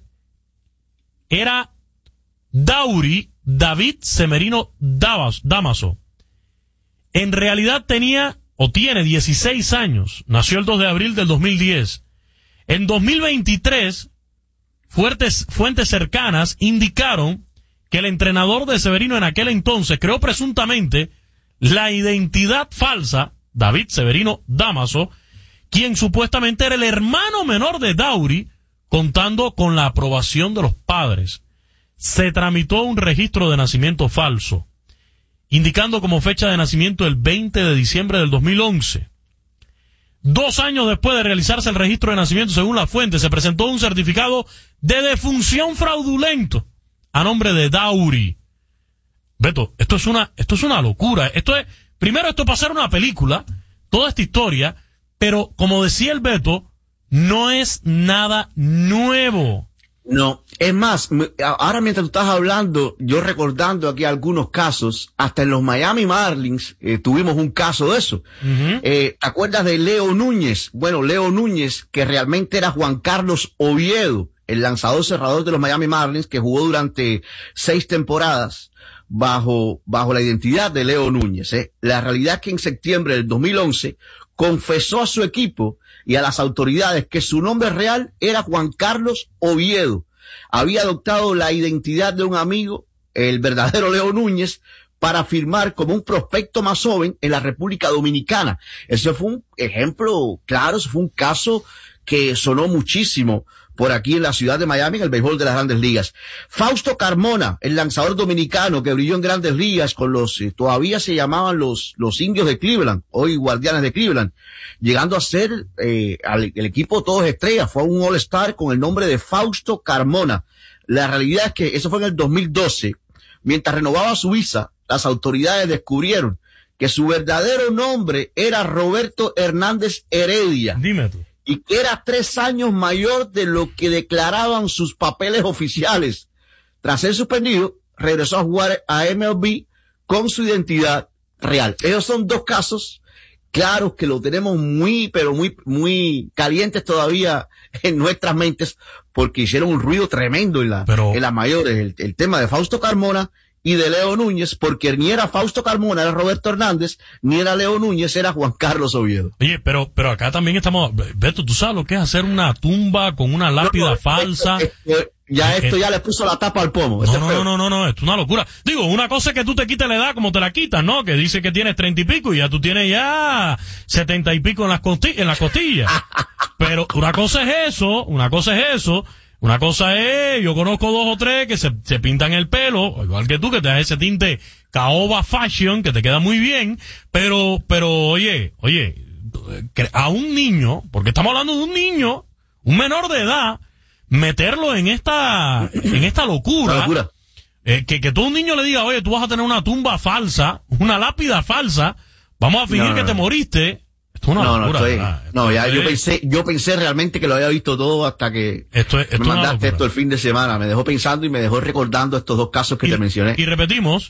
era Dauri David Severino Damaso. En realidad tenía o tiene dieciséis años. Nació el dos de abril del dos mil diez. En dos mil veintitrés, fuertes, fuentes cercanas indicaron que el entrenador de Severino en aquel entonces creó presuntamente la identidad falsa, David Severino Damaso, quien supuestamente era el hermano menor de Dauri, contando con la aprobación de los padres. Se tramitó un registro de nacimiento falso, indicando como fecha de nacimiento el veinte de diciembre del dos mil once. Dos años después de realizarse el registro de nacimiento, según la fuente, se presentó un certificado de defunción fraudulento a nombre de Dauri. Beto, esto es una, esto es una locura. Esto es, primero esto es para hacer una película, toda esta historia, pero como decía el Beto, no es nada nuevo. No, es más, ahora mientras tú estás hablando, yo recordando aquí algunos casos, hasta en los Miami Marlins eh, tuvimos un caso de eso. Uh-huh. Eh, ¿te acuerdas de Leo Núñez? Bueno, Leo Núñez, que realmente era Juan Carlos Oviedo, el lanzador cerrador de los Miami Marlins, que jugó durante seis temporadas bajo, bajo la identidad de Leo Núñez. ¿eh? La realidad es que en septiembre del dos mil once confesó a su equipo y a las autoridades que su nombre real era Juan Carlos Oviedo. Había adoptado la identidad de un amigo, el verdadero Leo Núñez, para firmar como un prospecto más joven en la República Dominicana. Ese fue un ejemplo claro, ese fue un caso que sonó muchísimo por aquí en la ciudad de Miami, en el béisbol de las Grandes Ligas. Fausto Carmona, el lanzador dominicano que brilló en Grandes Ligas con los, eh, todavía se llamaban los, los Indios de Cleveland, hoy Guardianes de Cleveland, llegando a ser, eh, al, el equipo todos estrellas, fue un All-Star con el nombre de Fausto Carmona. La realidad es que eso fue en el dos mil doce, mientras renovaba su visa, las autoridades descubrieron que su verdadero nombre era Roberto Hernández Heredia. Dime tú. Y que era tres años mayor de lo que declaraban sus papeles oficiales. Tras ser suspendido, regresó a jugar a M L B con su identidad real. Esos son dos casos claros que lo tenemos muy, pero muy, muy calientes todavía en nuestras mentes porque hicieron un ruido tremendo en, la, Pero, en las mayores. El, el tema de Fausto Carmona y de Leo Núñez, porque ni era Fausto Carmona, era Roberto Hernández, ni era Leo Núñez, era Juan Carlos Oviedo. Oye, pero pero acá también estamos... Beto, ¿tú sabes lo que es hacer una tumba con una lápida No, no, falsa? Esto, esto, ya Eh, esto eh, ya le puso la tapa al pomo. No, no, no, no, no, no, esto es una locura. Digo, una cosa es que tú te quites la edad como te la quitas, ¿no? Que dice que tienes treinta y pico y ya tú tienes ya setenta y pico en las costillas, en las costillas. Pero una cosa es eso, una cosa es eso, una cosa es, yo conozco dos o tres que se, se pintan el pelo, igual que tú, que te das ese tinte caoba fashion, que te queda muy bien, pero, pero, oye, oye, a un niño, porque estamos hablando de un niño, un menor de edad, meterlo en esta, en esta locura, locura. Eh, que, que todo un niño le diga, oye, tú vas a tener una tumba falsa, una lápida falsa, vamos a fingir No, no, que te no. moriste. Esto es una no, locura, no, estoy, ¿verdad? no, ya Esto yo es- pensé, yo pensé realmente que lo había visto todo hasta que Esto es, esto es me una mandaste locura. esto el fin de semana. Me dejó pensando y me dejó recordando estos dos casos que te mencioné. Y repetimos,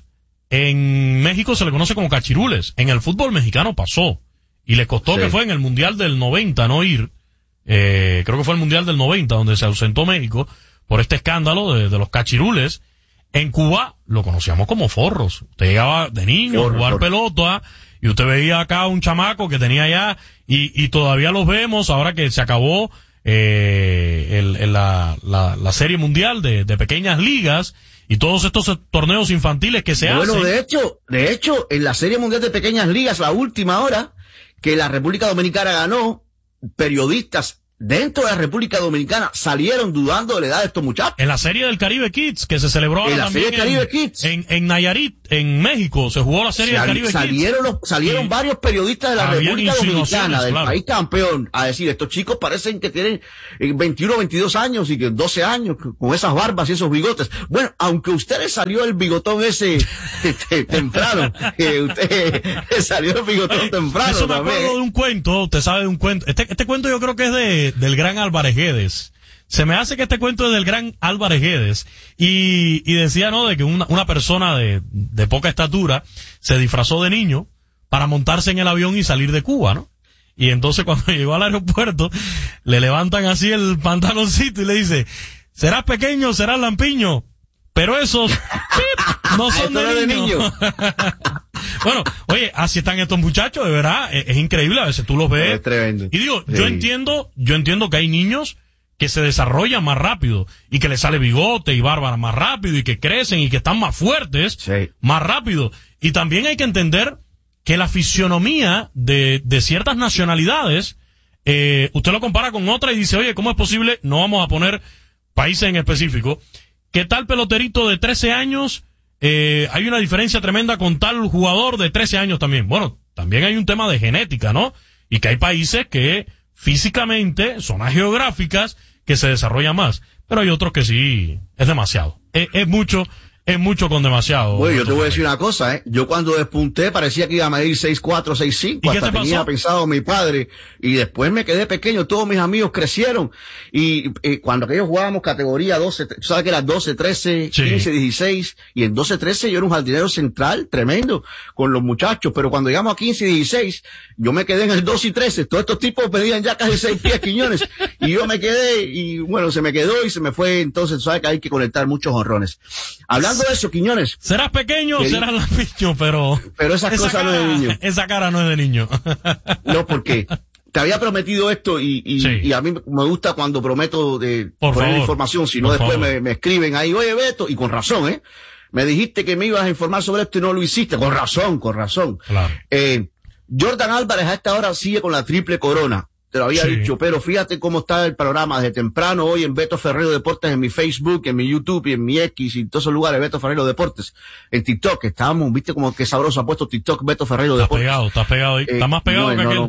en México se le conoce como cachirules. En el fútbol mexicano pasó. Y les costó Sí. que fue en el Mundial del noventa no ir. Eh, creo que fue el Mundial del noventa donde se ausentó México por este escándalo de, de los cachirules. En Cuba lo conocíamos como forros. Usted llegaba de niño a Forro, jugar forro. pelota y usted veía acá un chamaco que tenía ya, y, y todavía los vemos ahora que se acabó eh, el, el- la, la, la serie mundial de, de pequeñas ligas y todos estos torneos infantiles que se Bueno, hacen. de hecho, de hecho, en la Serie Mundial de Pequeñas Ligas, la última hora, que la República Dominicana ganó, periodistas dentro de la República Dominicana salieron dudando de la edad de estos muchachos. En la serie del Caribe Kids, que se celebró ahora En la también serie Caribe en, Kids. en, en Nayarit, en México, se jugó la serie del Sal- Caribe salieron Kids. los- salieron Y varios periodistas de la habían República insinuaciones, Dominicana, del claro. país campeón, a decir, estos chicos parecen que tienen eh, veintiuno, veintidós años y que doce años, con esas barbas y esos bigotes. Bueno, aunque usted le salió el bigotón ese este, temprano, que usted le salió el bigotón temprano Eso me también. acuerdo de un cuento, usted sabe de un cuento. Este, este cuento yo creo que es de, del gran Álvarez Guedes. Se me hace que este cuento es del gran Álvarez Guedes. Y, y decía, ¿no?, de que una, una persona de, de poca estatura se disfrazó de niño para montarse en el avión y salir de Cuba, ¿no? Y entonces cuando llegó al aeropuerto, le levantan así el pantaloncito y le dice, serás pequeño, serás lampiño, pero esos pip, no son Esto no es de de niño. niño. Bueno, oye, así están estos muchachos, de verdad, es, es increíble, a veces tú los ves. Es tremendo. Y digo, yo Sí. entiendo, yo entiendo que hay niños que se desarrollan más rápido y que les sale bigote y barba más rápido y que crecen y que están más fuertes Sí. más rápido. Y también hay que entender que la fisionomía de, de ciertas nacionalidades, eh, usted lo compara con otra y dice, oye, ¿cómo es posible? No vamos a poner países en específico. ¿Qué tal peloterito de trece años? Eh, hay una diferencia tremenda con tal jugador de trece años también. Bueno, también hay un tema de genética, ¿no? Y que hay países que físicamente, zonas geográficas, que se desarrollan más. Pero hay otros que sí, es demasiado. Es, es mucho, es mucho con demasiado. Bueno, yo te voy a decir una cosa, ¿eh? Yo cuando despunté parecía que iba a medir seis cuatro, seis cinco, ¿Y qué hasta te tenía pasó? pensado mi padre, y después me quedé pequeño, todos mis amigos crecieron, y, y cuando aquellos jugábamos categoría doce, tú sabes que era doce, trece, Sí. quince, dieciséis, y en doce, trece yo era un jardinero central tremendo con los muchachos, pero cuando llegamos a quince y dieciséis, yo me quedé en el doce y trece, todos estos tipos pedían ya casi seis pies, Quiñones, y yo me quedé, y bueno, se me quedó y se me fue, entonces sabes que hay que conectar muchos honrones. Hablando de eso, Quiñones, Serás pequeño o Queri- serás lampiño, pero... pero esas esa cosas no cara- es de niño. Esa cara no es de niño. No, porque te había prometido esto y, y, Sí. y a mí me gusta cuando prometo de Por poner favor, información, si no por después favor. me, me escriben ahí, oye Beto, y con razón, ¿eh? Me dijiste que me ibas a informar sobre esto y no lo hiciste, con razón, con razón. Claro. Eh, Jordan Álvarez a esta hora sigue con la triple corona. Te lo había Sí. dicho, pero fíjate cómo está el panorama desde temprano hoy en Beto Ferrero Deportes, en mi Facebook, en mi YouTube y en mi X y en todos esos lugares, Beto Ferrero Deportes. En TikTok, estábamos, viste como que sabroso ha puesto TikTok Beto Ferrero Estás Deportes. pegado, estás pegado ahí. Eh, Está más pegado no, que no, aquel. no.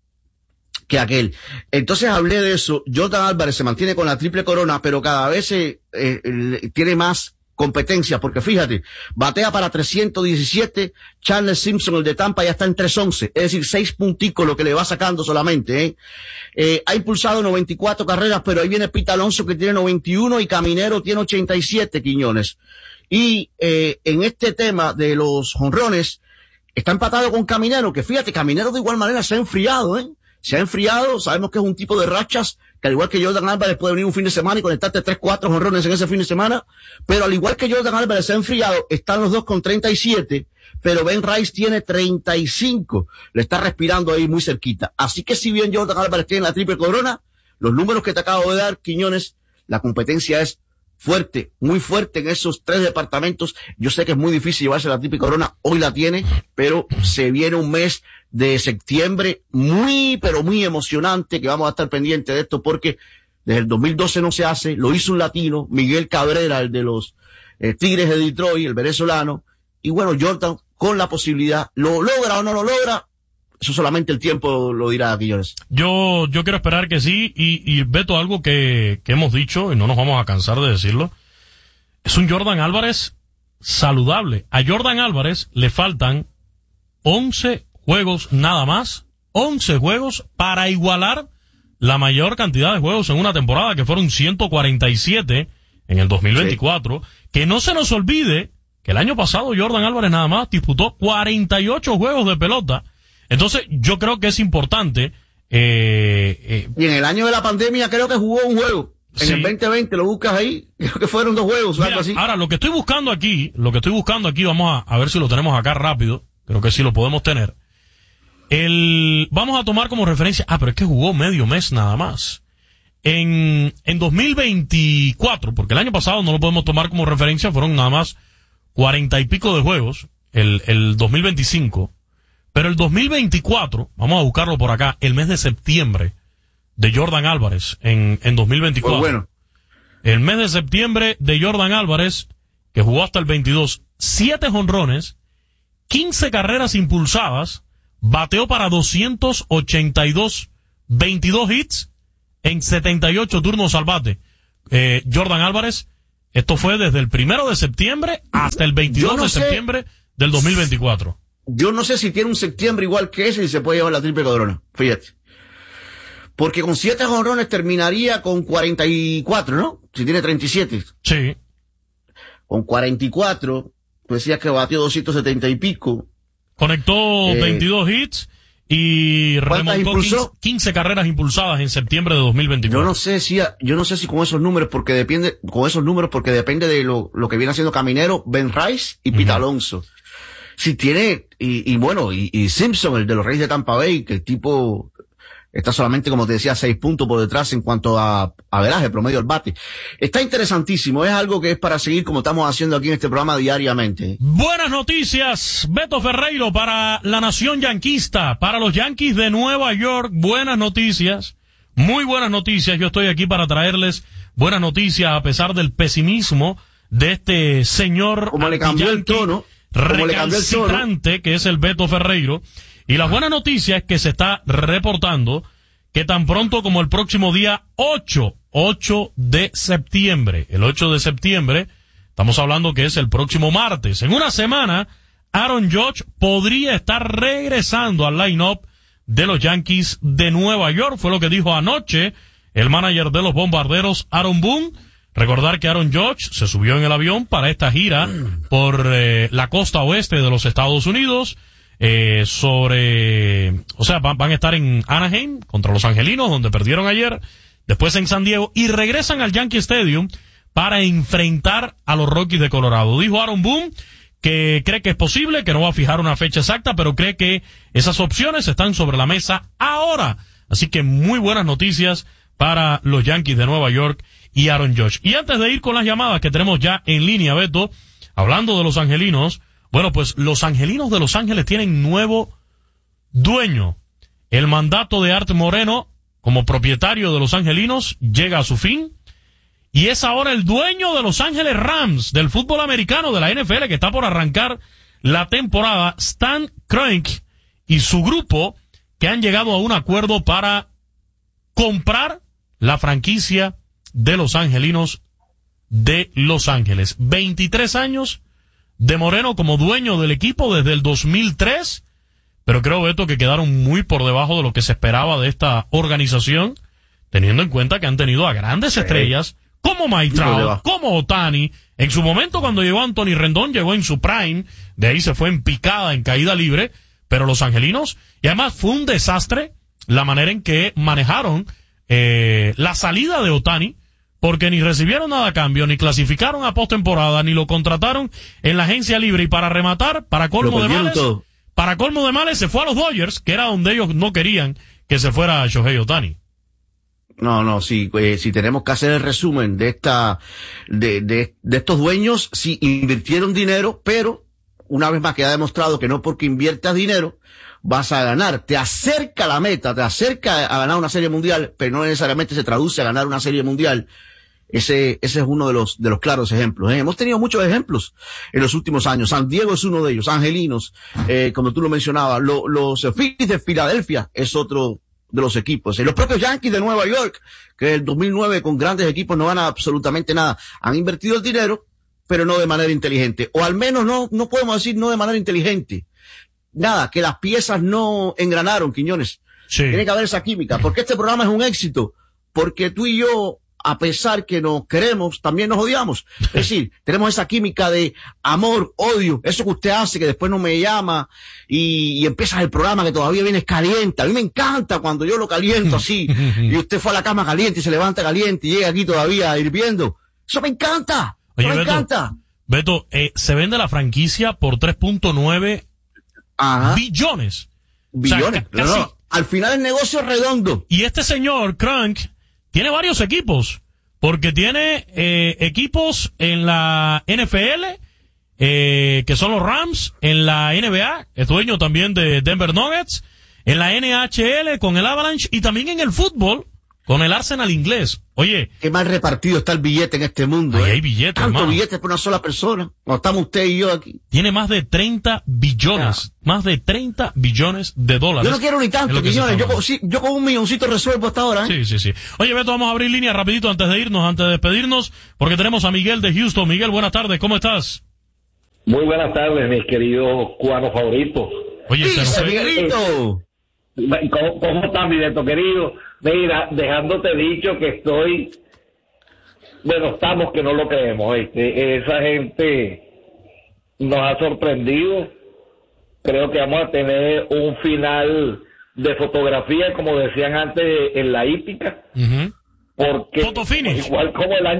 que aquel. Entonces hablé de eso. Jordan Álvarez se mantiene con la triple corona, pero cada vez se, eh, eh, tiene más competencia, porque fíjate, batea para trescientos diecisiete, Charles Simpson, el de Tampa, ya está en trescientos once, es decir, seis punticos lo que le va sacando solamente, ¿eh? Eh, ha impulsado noventa y cuatro carreras, pero ahí viene Pete Alonso que tiene noventa y uno y Caminero tiene ochenta y siete, Quiñones. Y eh, en este tema de los jonrones, está empatado con Caminero, que fíjate, Caminero de igual manera se ha enfriado, ¿eh? Se ha enfriado, sabemos que es un tipo de rachas que al igual que Jordan Álvarez puede venir un fin de semana y conectarte tres, cuatro jonrones en ese fin de semana, pero al igual que Jordan Álvarez se ha enfriado, están los dos con treinta y siete, pero Ben Rice tiene treinta y cinco, le está respirando ahí muy cerquita. Así que si bien Jordan Álvarez tiene la triple corona, los números que te acabo de dar, Quiñones, la competencia es fuerte, muy fuerte en esos tres departamentos. Yo sé que es muy difícil llevarse la triple corona, hoy la tiene, pero se viene un mes de septiembre muy, pero muy emocionante, que vamos a estar pendientes de esto porque desde el dos mil doce no se hace, lo hizo un latino, Miguel Cabrera, el de los eh, Tigres de Detroit, el venezolano, y bueno, Jordan con la posibilidad, ¿lo logra o no lo logra? Eso solamente el tiempo lo dirá, Quiñones. Yo, yo quiero esperar que sí, y, y Beto, algo que, que hemos dicho, y no nos vamos a cansar de decirlo, es un Jordan Álvarez saludable. A Jordan Álvarez le faltan once juegos nada más, once juegos para igualar la mayor cantidad de juegos en una temporada, que fueron ciento cuarenta y siete en el dos mil veinticuatro. Sí. Que no se nos olvide que el año pasado Jordan Álvarez nada más disputó cuarenta y ocho juegos de pelota. Entonces, yo creo que es importante. Eh, eh, y en el año de la pandemia creo que jugó un juego. En sí. el veinte veinte lo buscas ahí, creo que fueron dos juegos. Mira, algo así. Ahora, lo que estoy buscando aquí, lo que estoy buscando aquí, vamos a, a ver si lo tenemos acá rápido. Creo que sí lo podemos tener. El, vamos a tomar como referencia, ah, pero es que jugó medio mes nada más. En, en dos mil veinticuatro, porque el año pasado no lo podemos tomar como referencia, fueron nada más cuarenta y pico de juegos, el, el dos mil veinticinco. Pero el dos mil veinticuatro, vamos a buscarlo por acá, el mes de septiembre de Jordan Álvarez en, en dos mil veinticuatro. Pues bueno. El mes de septiembre de Jordan Álvarez, que jugó hasta el veintidós, siete jonrones, quince carreras impulsadas, bateó para doscientos ochenta y dos, veintidós hits en setenta y ocho turnos al bate. Eh, Jordan Álvarez, esto fue desde el primero de septiembre hasta el veintidós no de sé. septiembre del dos mil veinticuatro. Yo no sé si tiene un septiembre igual que ese y se puede llevar la triple corona. Fíjate. Porque con siete jonrones terminaría con cuarenta y cuatro, ¿no? Si tiene treinta y siete. Sí. Con cuarenta y cuatro, tú decías que batió doscientos setenta y pico. Conectó Eh, veintidós hits y remontó impulsó? quince, quince carreras impulsadas en septiembre de dos mil veinticuatro. Yo no sé si, yo no sé si con esos números, porque depende, con esos números, porque depende de lo, lo que viene haciendo Caminero, Ben Rice y Pete Ujú. Alonso. Si tiene, y, y bueno, y, y Simpson, el de los Reyes de Tampa Bay, que el tipo está solamente, como te decía, seis puntos por detrás en cuanto a averaje, promedio al bate. Está interesantísimo, es algo que es para seguir como estamos haciendo aquí en este programa diariamente. Buenas noticias, Beto Ferreiro, para la nación yanquista, para los Yankees de Nueva York. Buenas noticias, muy buenas noticias. Yo estoy aquí para traerles buenas noticias a pesar del pesimismo de este señor Como le cambió el tono, como le cambió el tono. recalcitrante que es el Beto Ferreiro. Y la buena noticia es que se está reportando que tan pronto como el próximo día ocho, ocho de septiembre, el ocho de septiembre, estamos hablando que es el próximo martes, en una semana, Aaron Judge podría estar regresando al line-up de los Yankees de Nueva York. Fue lo que dijo anoche el manager de los Bombarderos, Aaron Boone. Recordar que Aaron Judge se subió en el avión para esta gira por eh, la costa oeste de los Estados Unidos. Eh, sobre, o sea, van, van a estar en Anaheim contra los Angelinos, donde perdieron ayer, después en San Diego, y regresan al Yankee Stadium para enfrentar a los Rockies de Colorado. Dijo Aaron Boone que cree que es posible, que no va a fijar una fecha exacta, pero cree que esas opciones están sobre la mesa ahora. Así que muy buenas noticias para los Yankees de Nueva York y Aaron Judge. Y antes de ir con las llamadas que tenemos ya en línea, Beto, hablando de los Angelinos, bueno, pues los Angelinos de Los Ángeles tienen nuevo dueño. El mandato de Art Moreno como propietario de los Angelinos llega a su fin y es ahora el dueño de Los Ángeles Rams del fútbol americano de la N F L, que está por arrancar la temporada, Stan Kroenke y su grupo, que han llegado a un acuerdo para comprar la franquicia de los Angelinos de Los Ángeles. veintitrés años de Moreno como dueño del equipo desde el dos mil tres, pero creo, Beto, que quedaron muy por debajo de lo que se esperaba de esta organización, teniendo en cuenta que han tenido a grandes sí. estrellas como Mike Trout, como Ohtani. En su momento, cuando llegó Anthony Rendón, llegó en su prime, de ahí se fue en picada, en caída libre, pero los Angelinos, y además fue un desastre la manera en que manejaron eh, la salida de Ohtani, porque ni recibieron nada a cambio, ni clasificaron a postemporada, ni lo contrataron en la agencia libre, y para rematar, para colmo de males, todo. para colmo de males, se fue a los Dodgers, que era donde ellos no querían que se fuera Shohei Ohtani. No, no, sí, eh, si tenemos que hacer el resumen de esta, de, de, de estos dueños, sí invirtieron dinero, pero una vez más queda demostrado que no porque inviertas dinero vas a ganar. Te acerca a la meta, te acerca a ganar una serie mundial, pero no necesariamente se traduce a ganar una serie mundial. Ese, ese es uno de los, de los claros ejemplos, ¿eh? Hemos tenido muchos ejemplos en los últimos años. San Diego es uno de ellos, Angelinos, eh, como tú lo mencionabas, lo, los Phillies de Filadelfia es otro de los equipos. Y los propios Yankees de Nueva York, que en el dos mil nueve con grandes equipos no ganan absolutamente nada. Han invertido el dinero, pero no de manera inteligente. O al menos no, no podemos decir no de manera inteligente. Nada, que las piezas no engranaron, Quiñones. Sí. Tiene que haber esa química. Porque este programa es un éxito. Porque tú y yo, a pesar que nos queremos, también nos odiamos. Es decir, tenemos esa química de amor, odio, eso que usted hace, que después no me llama, y, y empiezas el programa que todavía vienes caliente. A mí me encanta cuando yo lo caliento así, y usted fue a la cama caliente y se levanta caliente y llega aquí todavía hirviendo. Eso me encanta. Oye, eso me Beto, encanta. Beto, eh, se vende la franquicia por tres punto nueve billones. Billones. O sea, casi, no, no. Al final el negocio es redondo. Y este señor, Crank, tiene varios equipos, porque tiene eh, equipos en la N F L, eh, que son los Rams, en la N B A, es dueño también de Denver Nuggets, en la N H L con el Avalanche, y también en el fútbol con el Arsenal inglés. Oye, qué mal repartido está el billete en este mundo. Ahí ¿eh? hay billetes, Tanto hermano. billetes por una sola persona. Cuando estamos usted y yo aquí. Tiene más de treinta billones, Ah. más de treinta billones de dólares. Yo no quiero ni tanto, Quiñones. Yo, con- sí, yo con un milloncito resuelvo hasta ahora, ¿eh? Sí, sí, sí. Oye, Beto, vamos a abrir línea rapidito antes de irnos, antes de despedirnos, porque tenemos a Miguel de Houston. Miguel, buenas tardes, ¿cómo estás? Muy buenas tardes, mis queridos cubanos favoritos. Oye, se nos fue- Miguelito. ¿Cómo, cómo estás, mi Beto querido? Mira, dejándote dicho que estoy... Bueno, estamos que no lo creemos, ¿viste? Esa gente nos ha sorprendido. Creo que vamos a tener un final de fotografía, como decían antes, en la hípica. Ujú. Porque Photo finish. igual como el año